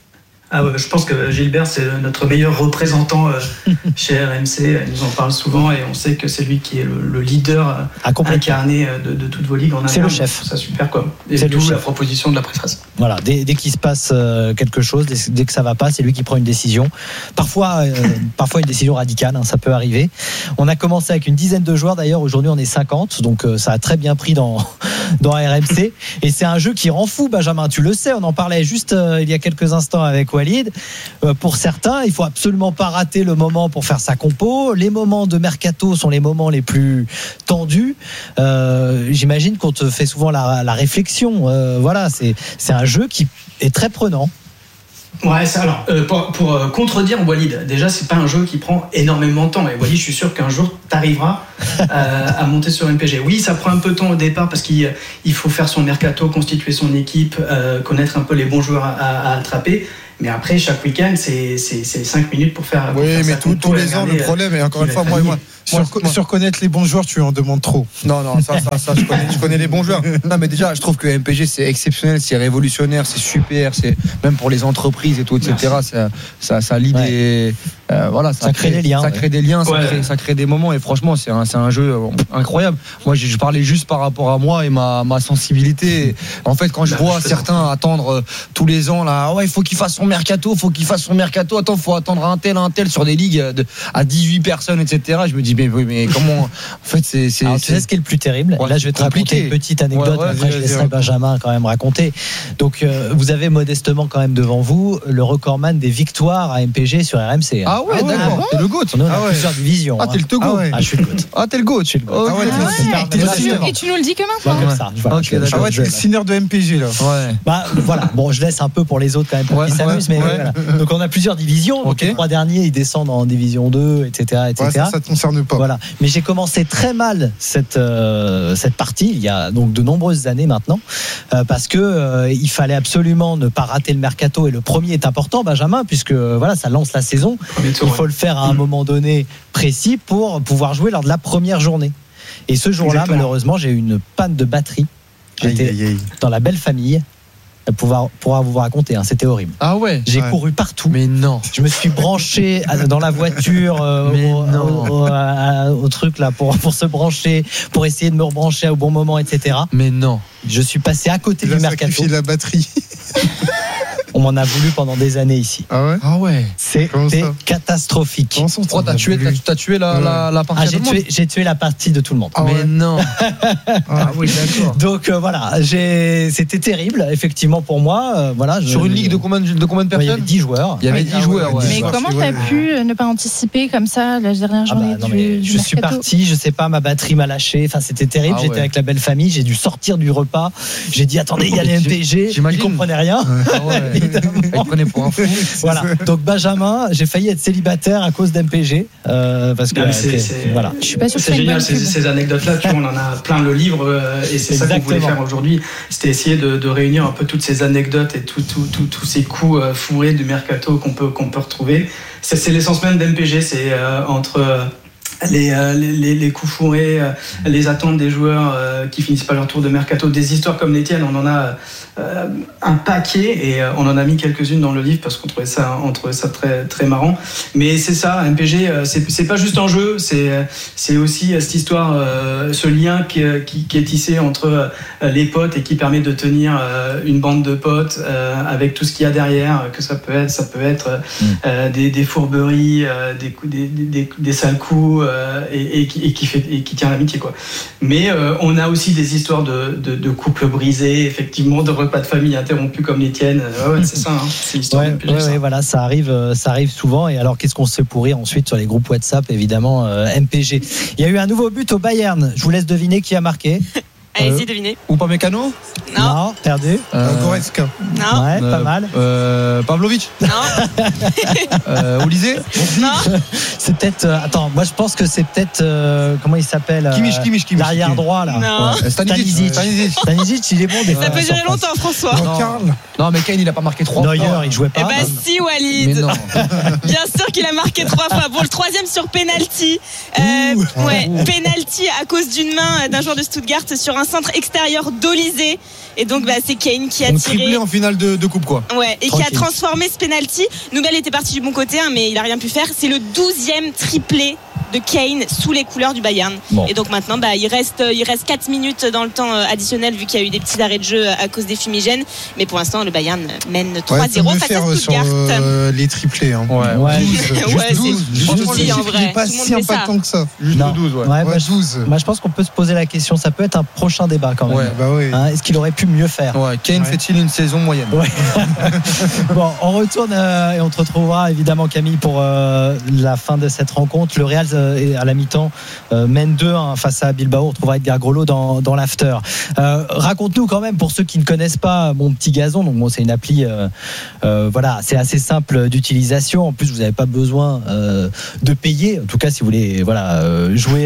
Ah ouais, je pense que Gilbert, c'est notre meilleur représentant chez RMC. Il nous en parle souvent et on sait que c'est lui qui est le leader incarné de toutes vos ligues en interne. C'est le chef. C'est super quoi. Et c'est d'où la proposition de la préface. Voilà, dès qu'il se passe quelque chose, dès que ça va pas, c'est lui qui prend une décision. Parfois une décision radicale, ça peut arriver. On a commencé avec une dizaine de joueurs. D'ailleurs, aujourd'hui, on est 50, donc ça a très bien pris dans RMC. Et c'est un jeu qui rend fou, Benjamin. Tu le sais, on en parlait juste il y a quelques instants avec Walid. Pour certains, il faut absolument pas rater le moment pour faire sa compo. Les moments de mercato sont les moments les plus tendus. J'imagine qu'on te fait souvent la réflexion. Voilà, c'est un jeu qui est très prenant. Ouais, alors pour contredire Walid, déjà c'est pas un jeu qui prend énormément de temps. Et Walid, je suis sûr qu'un jour t'arriveras à monter sur MPG. Oui, ça prend un peu de temps au départ parce qu'il faut faire son mercato, constituer son équipe, connaître un peu les bons joueurs à attraper. Mais après, chaque week-end, c'est 5 minutes pour faire. Oui, mais tous les ans, le problème, et encore une fois, moi, sur connaître les bons joueurs, tu en demandes trop. Non, ça je connais les bons joueurs. Non, mais déjà, je trouve que MPG, c'est exceptionnel, c'est révolutionnaire, c'est super, c'est même pour les entreprises et tout, etc. Ça lie des. Voilà, ça crée des liens. Ça crée des liens, ça crée des moments, et franchement, c'est un jeu incroyable. Moi, je parlais juste par rapport à moi et ma sensibilité. En fait, quand je vois certains attendre tous les ans, là, ouais, il faut qu'il fasse son mercato. Attends, faut attendre un tel sur des ligues à 18 personnes, etc. Je me dis, mais comment. En fait, c'est. Alors, tu sais ce qui est le plus terrible. Là, je vais te raconter une petite anecdote. Après, je laisserai Benjamin quand même raconter. Donc, vous avez modestement quand même devant vous le recordman des victoires à MPG sur RMC. Ah ouais, d'accord. Bon, t'es le GOAT. On a plusieurs divisions. Ah, t'es le GOAT. Je suis le GOAT. Ah, t'es le GOAT. Et tu nous le dis que maintenant. T'es le signeur de MPG là. Ouais. Bah voilà. Bon, je laisse un peu pour les autres quand même pour qu'ils s'amusent, mais voilà. Donc on a plusieurs divisions. Donc les 3 derniers, ils descendent en division 2, etc. Ouais, ça te concerne pas. Voilà. Mais j'ai commencé très mal cette partie il y a donc de nombreuses années maintenant, parce que il fallait absolument ne pas rater le mercato, et le premier est important, Benjamin, puisque voilà, ça lance la saison. Il faut le faire à un moment donné précis pour pouvoir jouer lors de la première journée. Et ce jour-là, malheureusement, j'ai eu une panne de batterie. J'étais dans la belle famille. Pour vous raconter, c'était horrible. Ah ouais. J'ai couru partout. Mais non. Je me suis branché dans la voiture au truc là pour se brancher, pour essayer de me rebrancher au bon moment, etc. Mais non. Je suis passé à côté du mercato. Sacrifié la batterie. On m'en a voulu pendant des années ici. Ah ouais. C'était catastrophique. Oh, t'as tué la partie de tout le monde. J'ai tué la partie de tout le monde. Mais non. Ah oui, d'accord. Donc voilà, c'était terrible effectivement pour moi. Voilà. Sur une ligue de combien de personnes? Il y avait 10 joueurs. Il y avait 10 joueurs. Mais comment t'as pu ne pas anticiper comme ça la dernière journée je suis parti, je sais pas, ma batterie m'a lâché. Enfin, c'était terrible. J'étais avec la belle famille. J'ai dû sortir du repas. J'ai dit attendez, il y a les MPG. Ils comprenaient rien. Il prenait pour un fou. Voilà. Donc Benjamin, j'ai failli être célibataire à cause d'MPG parce que voilà. Je suis pas sûr que c'est génial ces anecdotes-là. Tu vois, on en a plein le livre et c'est ça qu'on voulait faire aujourd'hui. C'était essayer de réunir un peu toutes ces anecdotes et tous ces coups fourrés du mercato qu'on peut retrouver. C'est l'essence même d'MPG. C'est entre les coups fourrés, les attentes des joueurs qui finissent pas leur tour de mercato, des histoires comme les tiennes, on en a un paquet et on en a mis quelques-unes dans le livre parce qu'on trouvait ça très très marrant. Mais c'est ça, MPG, c'est pas juste un jeu, c'est aussi cette histoire, ce lien qui est tissé entre les potes et qui permet de tenir une bande de potes avec tout ce qu'il y a derrière, que ça peut être des fourberies, des sales coups. Et qui tient l'amitié quoi. Mais on a aussi des histoires de couples brisés, effectivement, de repas de famille interrompus comme les tiennes. C'est ça, c'est l'histoire. Voilà, ça arrive souvent. Et alors, qu'est-ce qu'on se fait pourrir ensuite sur les groupes WhatsApp, évidemment, MPG. Il y a eu un nouveau but au Bayern. Je vous laisse deviner qui a marqué. Allez-y, devinez. Ou pas Mécano? Non, perdu. Goretzka. Non. Ouais, pas mal. Pavlovic? Non. Olysée? Non. C'est peut-être. Attends, moi je pense que c'est peut-être. Comment il s'appelle? Kimmich. L'arrière droit là. Non. Stanisic, il est bon des fois. Ça peut durer longtemps, François. Non, mais Kane, il a pas marqué 3 fois. Neuer, il jouait pas. Eh ben si, Walid. Mais non. Bien sûr qu'il a marqué 3 fois. Bon, le troisième sur penalty. Penalty à cause d'une main d'un joueur de Stuttgart sur un centre extérieur d'Olysée. Et donc c'est Kane qui a donc tiré triplé en finale de coupe quoi. Ouais, et tranquille. qui a transformé ce penalty. Nubel était parti du bon côté mais il a rien pu faire. C'est le 12e triplé de Kane sous les couleurs du Bayern. Bon. Et donc maintenant il reste 4 minutes dans le temps additionnel vu qu'il y a eu des petits arrêts de jeu à cause des fumigènes, mais pour l'instant le Bayern mène 3-0 face à Stuttgart. Sur les triplés hein. Ouais. 12 en vrai. Pas si impactant que ça. Juste 12 12. Moi je pense qu'on peut se poser la question, ça peut être un prochain débat quand même. Ouais. Hein, est-ce qu'il aurait pu mieux faire? Kane fait-il une saison moyenne? Bon, on retourne et on te retrouvera évidemment Camille pour la fin de cette rencontre. Le Real à la mi-temps mène 2-1 face à Bilbao. On retrouvera Edgar Groslo dans l'after. Raconte-nous quand même, pour ceux qui ne connaissent pas Mon Petit Gazon, donc c'est une appli c'est assez simple d'utilisation. En plus vous n'avez pas besoin de payer, en tout cas si vous voulez jouer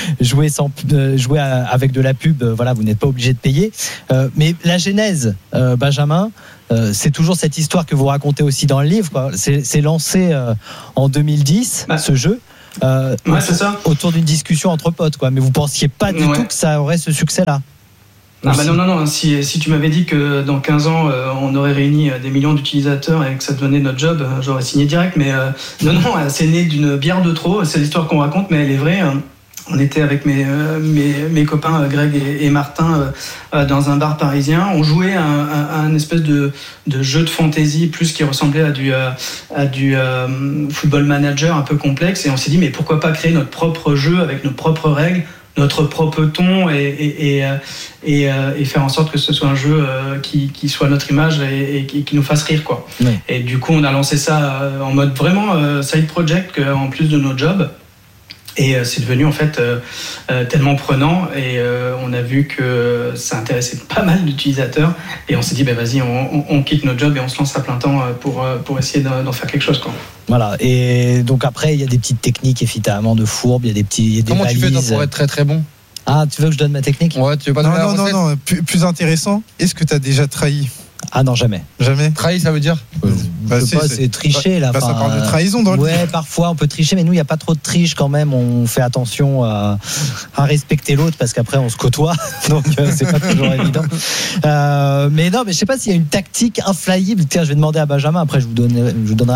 avec de la pub, vous n'êtes pas obligé de payer, mais la genèse, Benjamin, c'est toujours cette histoire que vous racontez aussi dans le livre, quoi. C'est lancé en 2010 ce jeu c'est ça. autour d'une discussion entre potes, quoi. Mais vous pensiez pas du tout que ça aurait ce succès-là? Non. Si tu m'avais dit que dans 15 ans, on aurait réuni des millions d'utilisateurs et que ça devenait notre job, j'aurais signé direct. Mais non, c'est né d'une bière de trop. C'est l'histoire qu'on raconte, mais elle est vraie. On était avec mes copains Greg et Martin dans un bar parisien. On jouait à un espèce de jeu de fantasy plus qui ressemblait à du football manager un peu complexe. Et on s'est dit, mais pourquoi pas créer notre propre jeu avec nos propres règles, notre propre ton et faire en sorte que ce soit un jeu qui soit notre image et qui nous fasse rire, quoi. Oui. Et du coup, on a lancé ça en mode vraiment side project en plus de nos jobs. Et c'est devenu en fait tellement prenant et on a vu que ça intéressait pas mal d'utilisateurs et on s'est dit vas-y, on quitte notre job et on se lance à plein temps pour essayer d'en faire quelque chose, quoi. Voilà, et donc après il y a des petites techniques évidemment de fourbe, il y a des balises. Comment tu fais pour être très très bon? Ah, tu veux que je donne ma technique? Ouais, tu veux pas donner la recette? Non, plus intéressant, est-ce que tu as déjà trahi? Ah non, jamais. Trahi, ça veut dire c'est tricher là. Ça parle de trahison dans le livre. Parfois on peut tricher, mais nous il n'y a pas trop de triche quand même. On fait attention à respecter l'autre parce qu'après on se côtoie, donc c'est pas toujours évident. Mais je sais pas s'il y a une tactique infaillible. Tiens, je vais demander à Benjamin. Après je vous donnerai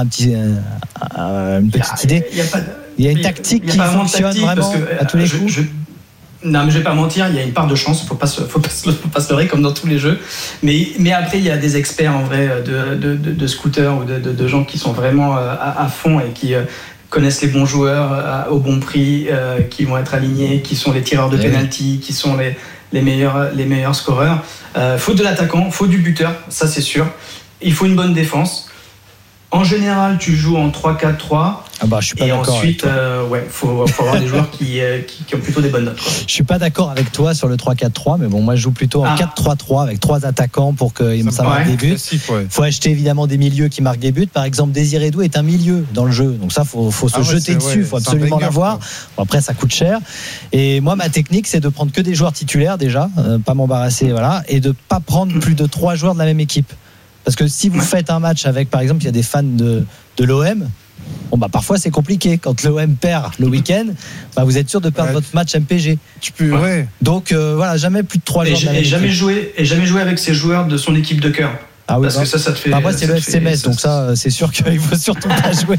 une petite idée. Il y a une tactique qui fonctionne vraiment à tous les coups. Non, mais je vais pas mentir, il y a une part de chance, faut pas se leurrer comme dans tous les jeux. Mais après, il y a des experts en vrai de scooters ou de gens qui sont vraiment à fond et qui connaissent les bons joueurs au bon prix, qui vont être alignés, qui sont les tireurs de penalty, qui sont les meilleurs scoreurs. Faut de l'attaquant, faut du buteur, ça c'est sûr. Il faut une bonne défense. En général, tu joues en 3-4-3. Je suis pas et d'accord. Ensuite, faut avoir des joueurs qui ont plutôt des bonnes notes, quoi. Je suis pas d'accord avec toi sur le 3-4-3, mais bon, moi je joue plutôt en 4-3-3 avec 3 attaquants pour que ça marque des buts. Faut acheter évidemment des milieux qui marquent des buts. Par exemple, Désiré Doué est un milieu dans le jeu, donc ça faut se jeter dessus. Faut absolument l'avoir. Bon, après, ça coûte cher. Et moi, ma technique, c'est de prendre que des joueurs titulaires déjà, pas m'embarrasser, et de pas prendre plus de 3 joueurs de la même équipe. Parce que si vous faites un match avec, par exemple, il y a des fans de l'OM, parfois c'est compliqué. Quand l'OM perd le week-end, vous êtes sûr de perdre votre match MPG. Donc jamais plus de 3 joueurs. Et jamais jouer avec ses joueurs de son équipe de cœur. Parce que ça te fait. Après, c'est le FC Metz, donc ça, c'est sûr qu'il faut surtout pas jouer.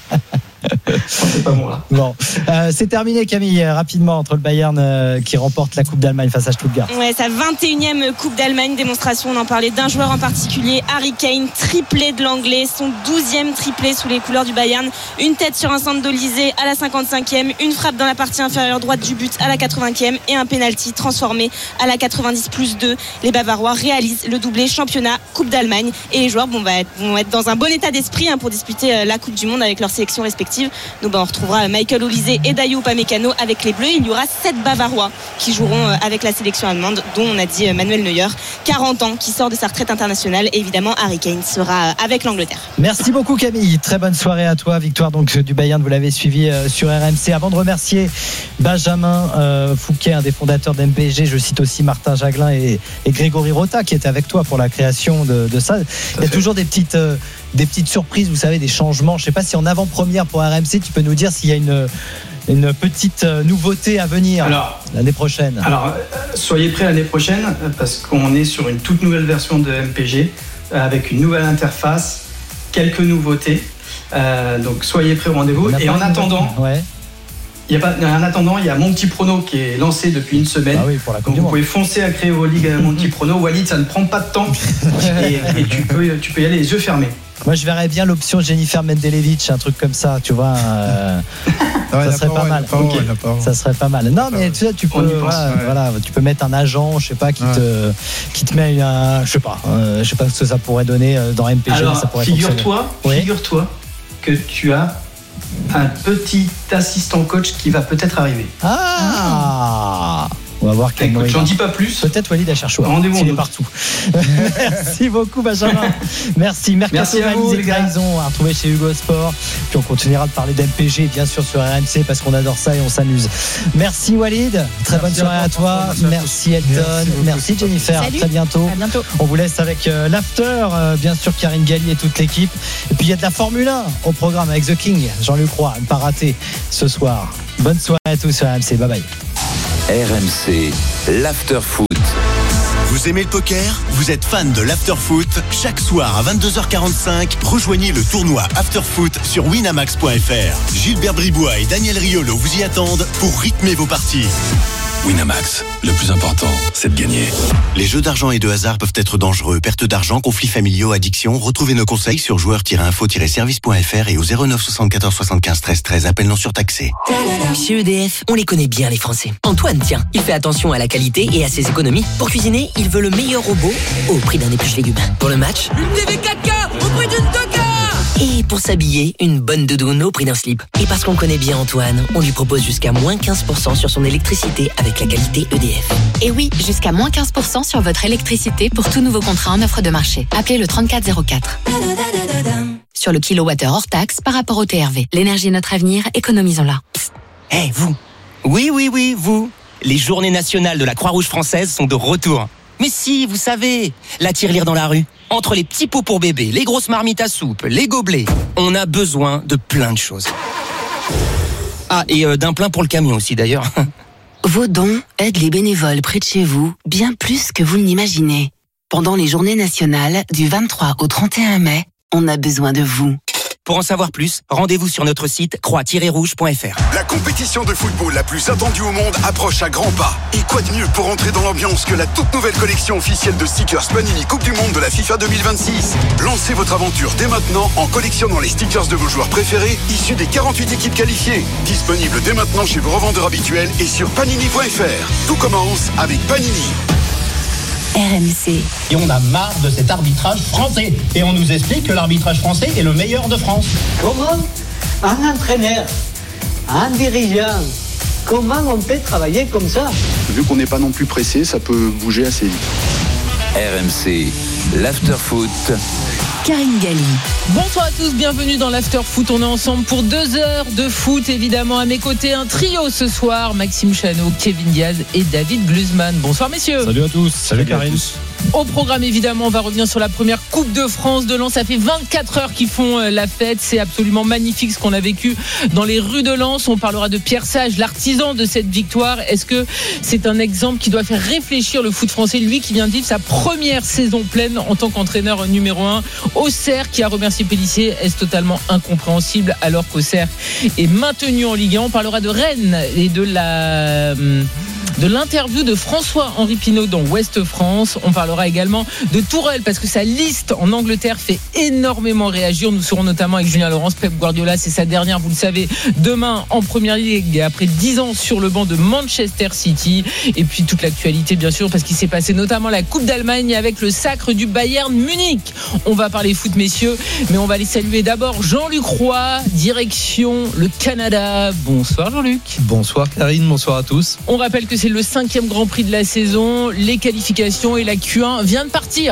C'est pas bon là. Bon, c'est terminé, Camille, rapidement, entre le Bayern qui remporte la Coupe d'Allemagne face à Stuttgart. Ouais, sa 21e Coupe d'Allemagne, démonstration, on en parlait d'un joueur en particulier, Harry Kane, triplé de l'anglais, son 12e triplé sous les couleurs du Bayern, une tête sur un centre d'Olysée à la 55e, une frappe dans la partie inférieure droite du but à la 80e et un penalty transformé à la 90+2. Les Bavarois réalisent le doublé championnat Coupe d'Allemagne et les joueurs vont être dans un bon état d'esprit pour disputer la Coupe du Monde avec leurs sélections respectives. Donc on retrouvera Michael Olysée et Dayot Upamecano avec les Bleus. Il y aura 7 Bavarois qui joueront avec la sélection allemande, dont on a dit Manuel Neuer, 40 ans, qui sort de sa retraite internationale. Et évidemment, Harry Kane sera avec l'Angleterre. Merci beaucoup, Camille. Très bonne soirée à toi. Victoire donc du Bayern, vous l'avez suivi sur RMC. Avant de remercier Benjamin Fouquet, un des fondateurs d'MPG, je cite aussi Martin Jaglin et Grégory Rota qui étaient avec toi pour la création de ça. Il y a toujours des petites surprises, vous savez, des changements. Je ne sais pas si en avant-première pour RMC, tu peux nous dire s'il y a une petite nouveauté à venir l'année prochaine. Alors, soyez prêts l'année prochaine parce qu'on est sur une toute nouvelle version de MPG avec une nouvelle interface, quelques nouveautés. Donc, soyez prêts au rendez-vous. Et en attendant, il y a Mon Petit Prono qui est lancé depuis une semaine. Pour la donc vous pouvez foncer à créer vos ligues Mon Petit Prono. Walid, ça ne prend pas de temps et tu peux y aller les yeux fermés. Moi, je verrais bien l'option Jennifer Mendelevic, un truc comme ça, tu vois. Ça serait pas mal. Ça serait pas mal. Non, mais tu sais, tu peux, tu peux mettre un agent, je sais pas, qui te met je sais pas ce que ça pourrait donner dans MPG. Alors, ça pourrait figure-toi que tu as un petit assistant coach qui va peut-être arriver. On va voir quel nom. J'en dis pas plus. Peut-être Walid Acharchour. Rendez-vous. Il est partout. Merci beaucoup, Benjamin. Merci. Mercato validé trahison à retrouver chez Hugo Sport. Puis on continuera de parler d'MPG, bien sûr, sur RMC, parce qu'on adore ça et on s'amuse. Merci, Walid. Très bonne soirée à toi. Merci, Elton. Merci, Jennifer. Salut. À très bientôt. À bientôt. On vous laisse avec l'after, bien sûr, Karine Galli et toute l'équipe. Et puis il y a de la Formule 1 au programme avec The King, Jean-Luc Roy, ne pas rater ce soir. Bonne soirée à tous sur RMC. Bye bye. RMC, l'after-foot. Vous aimez le poker ? Vous êtes fan de l'after-foot ? Chaque soir à 22h45, rejoignez le tournoi after-foot sur winamax.fr. Gilbert Bribois et Daniel Riolo vous y attendent pour rythmer vos parties. Winamax, le plus important, c'est de gagner. Les jeux d'argent et de hasard peuvent être dangereux. Perte d'argent, conflits familiaux, addiction. Retrouvez nos conseils sur joueurs-info-service.fr et au 09 74 75 13 13. Appel non surtaxé. Chez EDF, on les connaît bien les Français. Antoine, tiens, il fait attention à la qualité et à ses économies. Pour cuisiner, il veut le meilleur robot au prix d'un épluche légumes. Pour le match, une TV 4K au prix d'une Toka. Et pour s'habiller, une bonne doudoune au prix d'un slip. Et parce qu'on connaît bien Antoine, on lui propose jusqu'à moins 15% sur son électricité avec la qualité EDF. Et oui, jusqu'à moins 15% sur votre électricité pour tout nouveau contrat en offre de marché. Appelez le 3404. Sur le kilowattheure hors taxe par rapport au TRV. L'énergie est notre avenir, économisons-la. Hé, vous. Oui, vous. Les journées nationales de la Croix-Rouge française sont de retour. Mais si, vous savez, la tirelire dans la rue, entre les petits pots pour bébé, les grosses marmites à soupe, les gobelets, on a besoin de plein de choses. Ah, et d'un plein pour le camion aussi d'ailleurs. Vos dons aident les bénévoles près de chez vous bien plus que vous ne l'imaginez. Pendant les journées nationales du 23 au 31 mai, on a besoin de vous. Pour en savoir plus, rendez-vous sur notre site croix-rouge.fr. La compétition de football la plus attendue au monde approche à grands pas. Et quoi de mieux pour entrer dans l'ambiance que la toute nouvelle collection officielle de stickers Panini Coupe du Monde de la FIFA 2026. Lancez votre aventure dès maintenant en collectionnant les stickers de vos joueurs préférés issus des 48 équipes qualifiées. Disponibles dès maintenant chez vos revendeurs habituels et sur panini.fr. Tout commence avec Panini. RMC. Et on a marre de cet arbitrage français. Et on nous explique que l'arbitrage français est le meilleur de France. Comment un entraîneur, un dirigeant, comment on peut travailler comme ça ? Vu qu'on n'est pas non plus pressé, ça peut bouger assez vite. RMC, l'after-foot. Karine Galli. Bonsoir à tous, bienvenue dans l'After Foot. On est ensemble pour 2 heures de foot, évidemment. À mes côtés, un trio ce soir. Maxime Chano, Kevin Diaz et David Gluzman. Bonsoir messieurs. Salut à tous. Salut Karine. Au programme, évidemment, on va revenir sur la première Coupe de France de Lens. Ça fait 24 heures qu'ils font la fête. C'est absolument magnifique ce qu'on a vécu dans les rues de Lens. On parlera de Pierre Sage, l'artisan de cette victoire. Est-ce que c'est un exemple qui doit faire réfléchir le foot français, lui qui vient de vivre sa première saison pleine en tant qu'entraîneur numéro 1? Auxerre qui a remercié Pélissier, est-ce totalement incompréhensible alors qu'Auxerre est maintenu en Ligue 1? On parlera de Rennes et de l'interview de François-Henri Pinault dans Ouest France. On parlera également de Tourelle parce que sa liste en Angleterre fait énormément réagir. Nous serons notamment avec Julien Laurence. Pep Guardiola, c'est sa dernière, vous le savez, demain en Première Ligue et après 10 ans sur le banc de Manchester City. Et puis toute l'actualité bien sûr parce qu'il s'est passé notamment la Coupe d'Allemagne avec le sacre du Bayern Munich. On va parler foot messieurs, mais on va les saluer d'abord. Jean-Luc Roy, direction le Canada. Bonsoir Jean-Luc. Bonsoir Karine, bonsoir à tous. On rappelle que c'est le 5e Grand Prix de la saison, les qualifications et la Q1 vient de partir.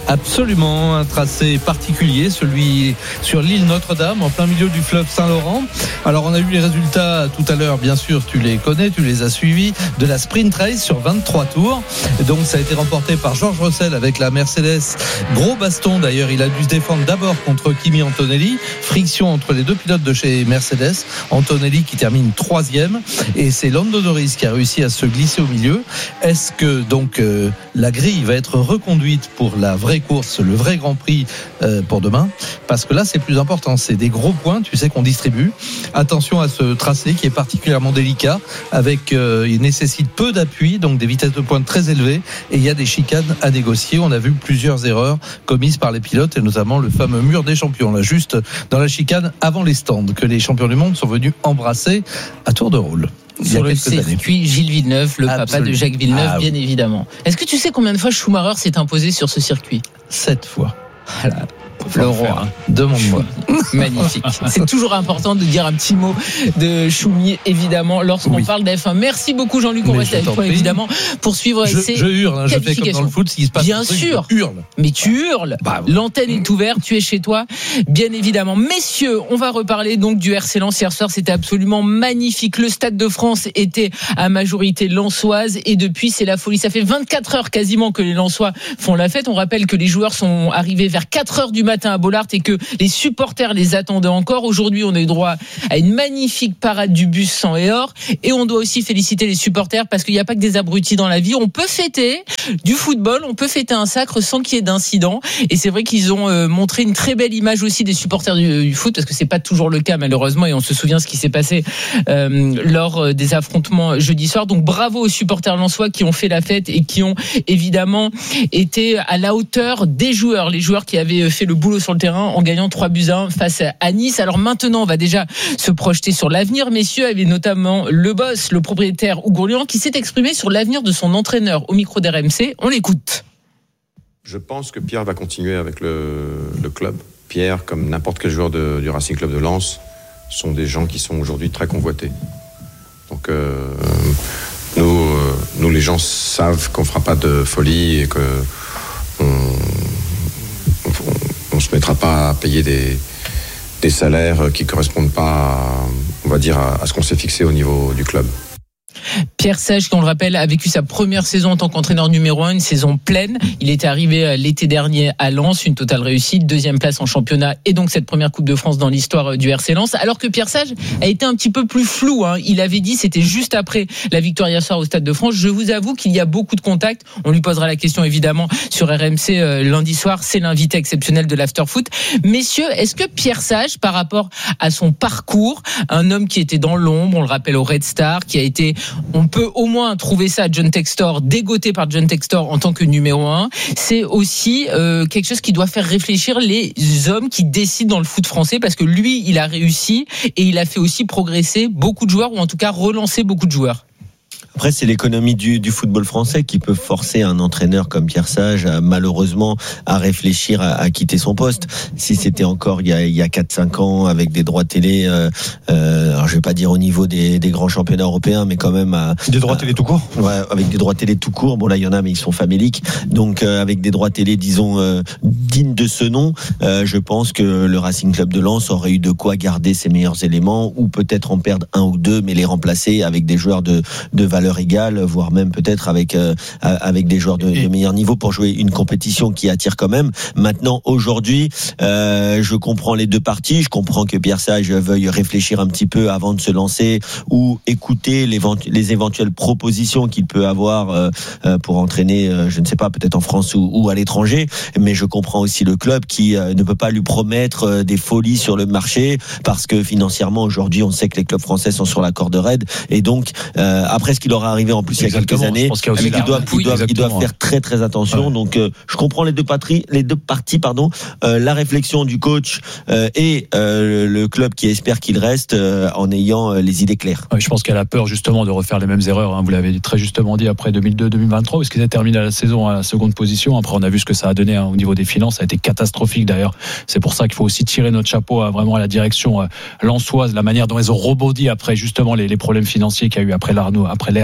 Absolument, un tracé particulier, celui sur l'île Notre-Dame, en plein milieu du fleuve Saint-Laurent. Alors on a eu les résultats tout à l'heure, bien sûr, tu les connais, tu les as suivis, de la sprint race sur 23 tours. Donc ça a été remporté par George Russell avec la Mercedes. Gros baston d'ailleurs, il a dû se défendre d'abord contre Kimi Antonelli. Friction entre les deux pilotes de chez Mercedes. Antonelli qui termine 3e et c'est Lando Norris qui a réussi à se glisser au milieu. Est-ce que donc la grille va être reconduite pour la vraie course, le vrai Grand Prix pour demain, parce que là c'est plus important, c'est des gros points, tu sais qu'on distribue. Attention à ce tracé qui est particulièrement délicat, avec il nécessite peu d'appui, donc des vitesses de pointe très élevées, et il y a des chicanes à négocier. On a vu plusieurs erreurs commises par les pilotes, et notamment le fameux mur des champions, là juste dans la chicane avant les stands, que les champions du monde sont venus embrasser à tour de rôle. Sur le circuit Gilles Villeneuve, le papa de Jacques Villeneuve, bien évidemment. Est-ce que tu sais combien de fois Schumacher s'est imposé sur ce circuit ? 7 fois. Voilà. Le roi, demande-moi. Magnifique. C'est toujours important de dire un petit mot de Choumi, évidemment, lorsqu'on parle d'F1. Merci beaucoup, Jean-Luc. On reste avec toi, évidemment, pour suivre ces je hurle, je fais comme dans le foot, s'il se passe bien sûr. Je hurle. Mais tu hurles. L'antenne est ouverte, tu es chez toi, bien évidemment. Messieurs, on va reparler donc du RC Lens. Hier soir, c'était absolument magnifique. Le Stade de France était à majorité lensoise et depuis, c'est la folie. Ça fait 24 heures quasiment que les Lensois font la fête. On rappelle que les joueurs sont arrivés vers 4 heures du matin à Bollaert et que les supporters les attendaient encore. Aujourd'hui, on a eu droit à une magnifique parade du bus sang et or, et on doit aussi féliciter les supporters parce qu'il n'y a pas que des abrutis dans la vie. On peut fêter du football, on peut fêter un sacre sans qu'il y ait d'incident, et c'est vrai qu'ils ont montré une très belle image aussi des supporters du foot, parce que c'est pas toujours le cas malheureusement, et on se souvient ce qui s'est passé lors des affrontements jeudi soir. Donc bravo aux supporters lensois qui ont fait la fête et qui ont évidemment été à la hauteur des joueurs, les joueurs qui avaient fait le boulot sur le terrain en gagnant 3-1 face à Nice. Alors maintenant, on va déjà se projeter sur l'avenir, messieurs, avec notamment le boss, le propriétaire Hugo Lian, qui s'est exprimé sur l'avenir de son entraîneur au micro d'RMC. On l'écoute. Je pense que Pierre va continuer avec le club. Pierre, comme n'importe quel joueur du Racing Club de Lens, sont des gens qui sont aujourd'hui très convoités. Donc nous les gens savent qu'on ne fera pas de folie et que on se mettra pas à payer des salaires qui correspondent pas, on va dire, à ce qu'on s'est fixé au niveau du club. Pierre Sage, qui on le rappelle, a vécu sa première saison en tant qu'entraîneur numéro 1, une saison pleine. Il était arrivé l'été dernier à Lens, une totale réussite, 2e place en championnat et donc cette première Coupe de France dans l'histoire du RC Lens. Alors que Pierre Sage a été un petit peu plus flou, hein. Il avait dit, c'était juste après la victoire hier soir au Stade de France. Je vous avoue qu'il y a beaucoup de contacts. On lui posera la question évidemment sur RMC lundi soir. C'est l'invité exceptionnel de l'Afterfoot. Messieurs, est-ce que Pierre Sage, par rapport à son parcours, un homme qui était dans l'ombre, on le rappelle au Red Star, qui a été, on peut au moins trouver ça à John Textor, dégoté par John Textor en tant que numéro 1. C'est aussi quelque chose qui doit faire réfléchir les hommes qui décident dans le foot français, parce que lui, il a réussi et il a fait aussi progresser beaucoup de joueurs, ou en tout cas relancer beaucoup de joueurs. Après, c'est l'économie du football français qui peut forcer un entraîneur comme Pierre Sage, malheureusement, à réfléchir à quitter son poste. Si c'était encore il y a 4-5 ans, avec des droits télé, alors je vais pas dire au niveau des grands championnats européens, mais quand même des droits télé tout court. Ouais, avec des droits télé tout court. Bon, là, il y en a, mais ils sont faméliques. Donc, avec des droits télé, disons, dignes de ce nom, je pense que le Racing Club de Lens aurait eu de quoi garder ses meilleurs éléments, ou peut-être en perdre un ou deux, mais les remplacer avec des joueurs de valeur égale, voire même peut-être avec des joueurs de meilleur niveau pour jouer une compétition qui attire quand même. Maintenant, aujourd'hui, je comprends les deux parties. Je comprends que Pierre Sage veuille réfléchir un petit peu avant de se lancer, ou écouter les éventuelles propositions qu'il peut avoir pour entraîner, je ne sais pas, peut-être en France ou à l'étranger. Mais je comprends aussi le club qui ne peut pas lui promettre des folies sur le marché, parce que financièrement, aujourd'hui, on sait que les clubs français sont sur la corde raide. Et donc, après ce qu'il aura arrivé en plus il y a quelques années, ils doivent faire très très attention. Ouais. Donc je comprends les deux parties, la réflexion du coach et le club qui espère qu'il reste en ayant les idées claires. Ouais, je pense qu'elle a peur justement de refaire les mêmes erreurs, hein. Vous l'avez très justement dit, après 2002-2023, parce qu'ils ont terminé la saison à la seconde position. Après, on a vu ce que ça a donné, hein, au niveau des finances. Ça a été catastrophique d'ailleurs. C'est pour ça qu'il faut aussi tirer notre chapeau vraiment à la direction lensoise, la manière dont ils ont rebondi après justement les problèmes financiers qu'il y a eu après l'ère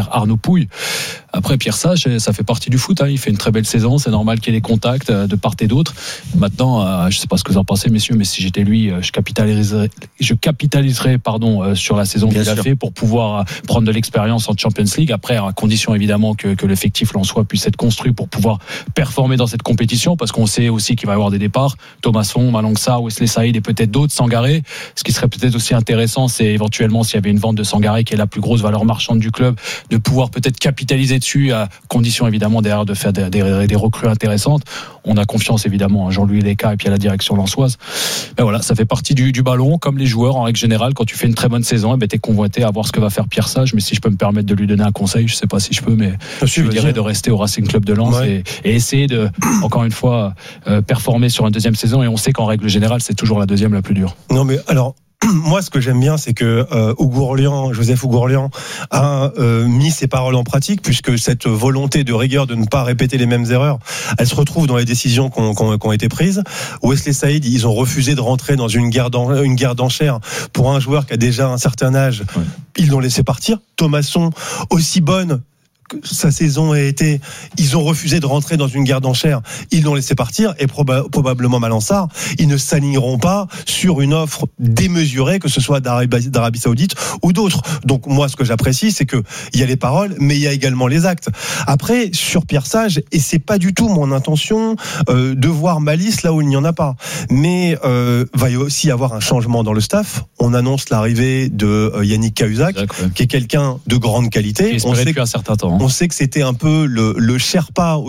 derrière Arnaud Pouille. Après, Pierre Sage, ça fait partie du foot. Il fait une très belle saison. C'est normal qu'il y ait des contacts de part et d'autre. Maintenant, je ne sais pas ce que vous en pensez, messieurs, mais si j'étais lui, je capitaliserais sur la saison qu'il a fait pour pouvoir prendre de l'expérience en Champions League. Après, à condition évidemment que l'effectif lensois puisse être construit pour pouvoir performer dans cette compétition, parce qu'on sait aussi qu'il va y avoir des départs. Thomasson, Malang Sarr, Wesley Saïd et peut-être d'autres, Sangaré. Ce qui serait peut-être aussi intéressant, c'est éventuellement, s'il y avait une vente de Sangaré, qui est la plus grosse valeur marchande du club, de pouvoir peut-être capitaliser dessus, à condition évidemment derrière de faire des recrues intéressantes. On a confiance évidemment à Jean-Louis Leca et puis à la direction lensoise. Mais voilà, ça fait partie du ballon, comme les joueurs en règle générale. Quand tu fais une très bonne saison, t'es convoité à voir ce que va faire Pierre Sage. Mais si je peux me permettre de lui donner un conseil, je sais pas si je peux, mais je lui dirais de rester au Racing Club de Lens et essayer de, encore une fois, performer sur une deuxième saison. Et on sait qu'en règle générale, c'est toujours la deuxième la plus dure. Non mais alors, moi, ce que j'aime bien, c'est que Joseph Ougourlian a mis ses paroles en pratique, puisque cette volonté de rigueur de ne pas répéter les mêmes erreurs, elle se retrouve dans les décisions qui ont été prises. Wesley Saïd, ils ont refusé de rentrer dans une guerre d'enchères pour un joueur qui a déjà un certain âge. Ils l'ont laissé partir. Thomasson, aussi bonne sa saison a été, ils ont refusé de rentrer dans une guerre d'enchères, ils l'ont laissé partir, et probablement Malang Sarr, ils ne s'aligneront pas sur une offre démesurée, que ce soit d'Arabie Saoudite ou d'autres. Donc moi, ce que j'apprécie, c'est que il y a les paroles, mais il y a également les actes. Après, sur Pierre Sage, et c'est pas du tout mon intention de voir malice là où il n'y en a pas, mais va y aussi avoir un changement dans le staff. On annonce l'arrivée de Yannick Cahuzac, qui est quelqu'un de grande qualité. On sait depuis un certain temps. On sait que c'était un peu le Sherpa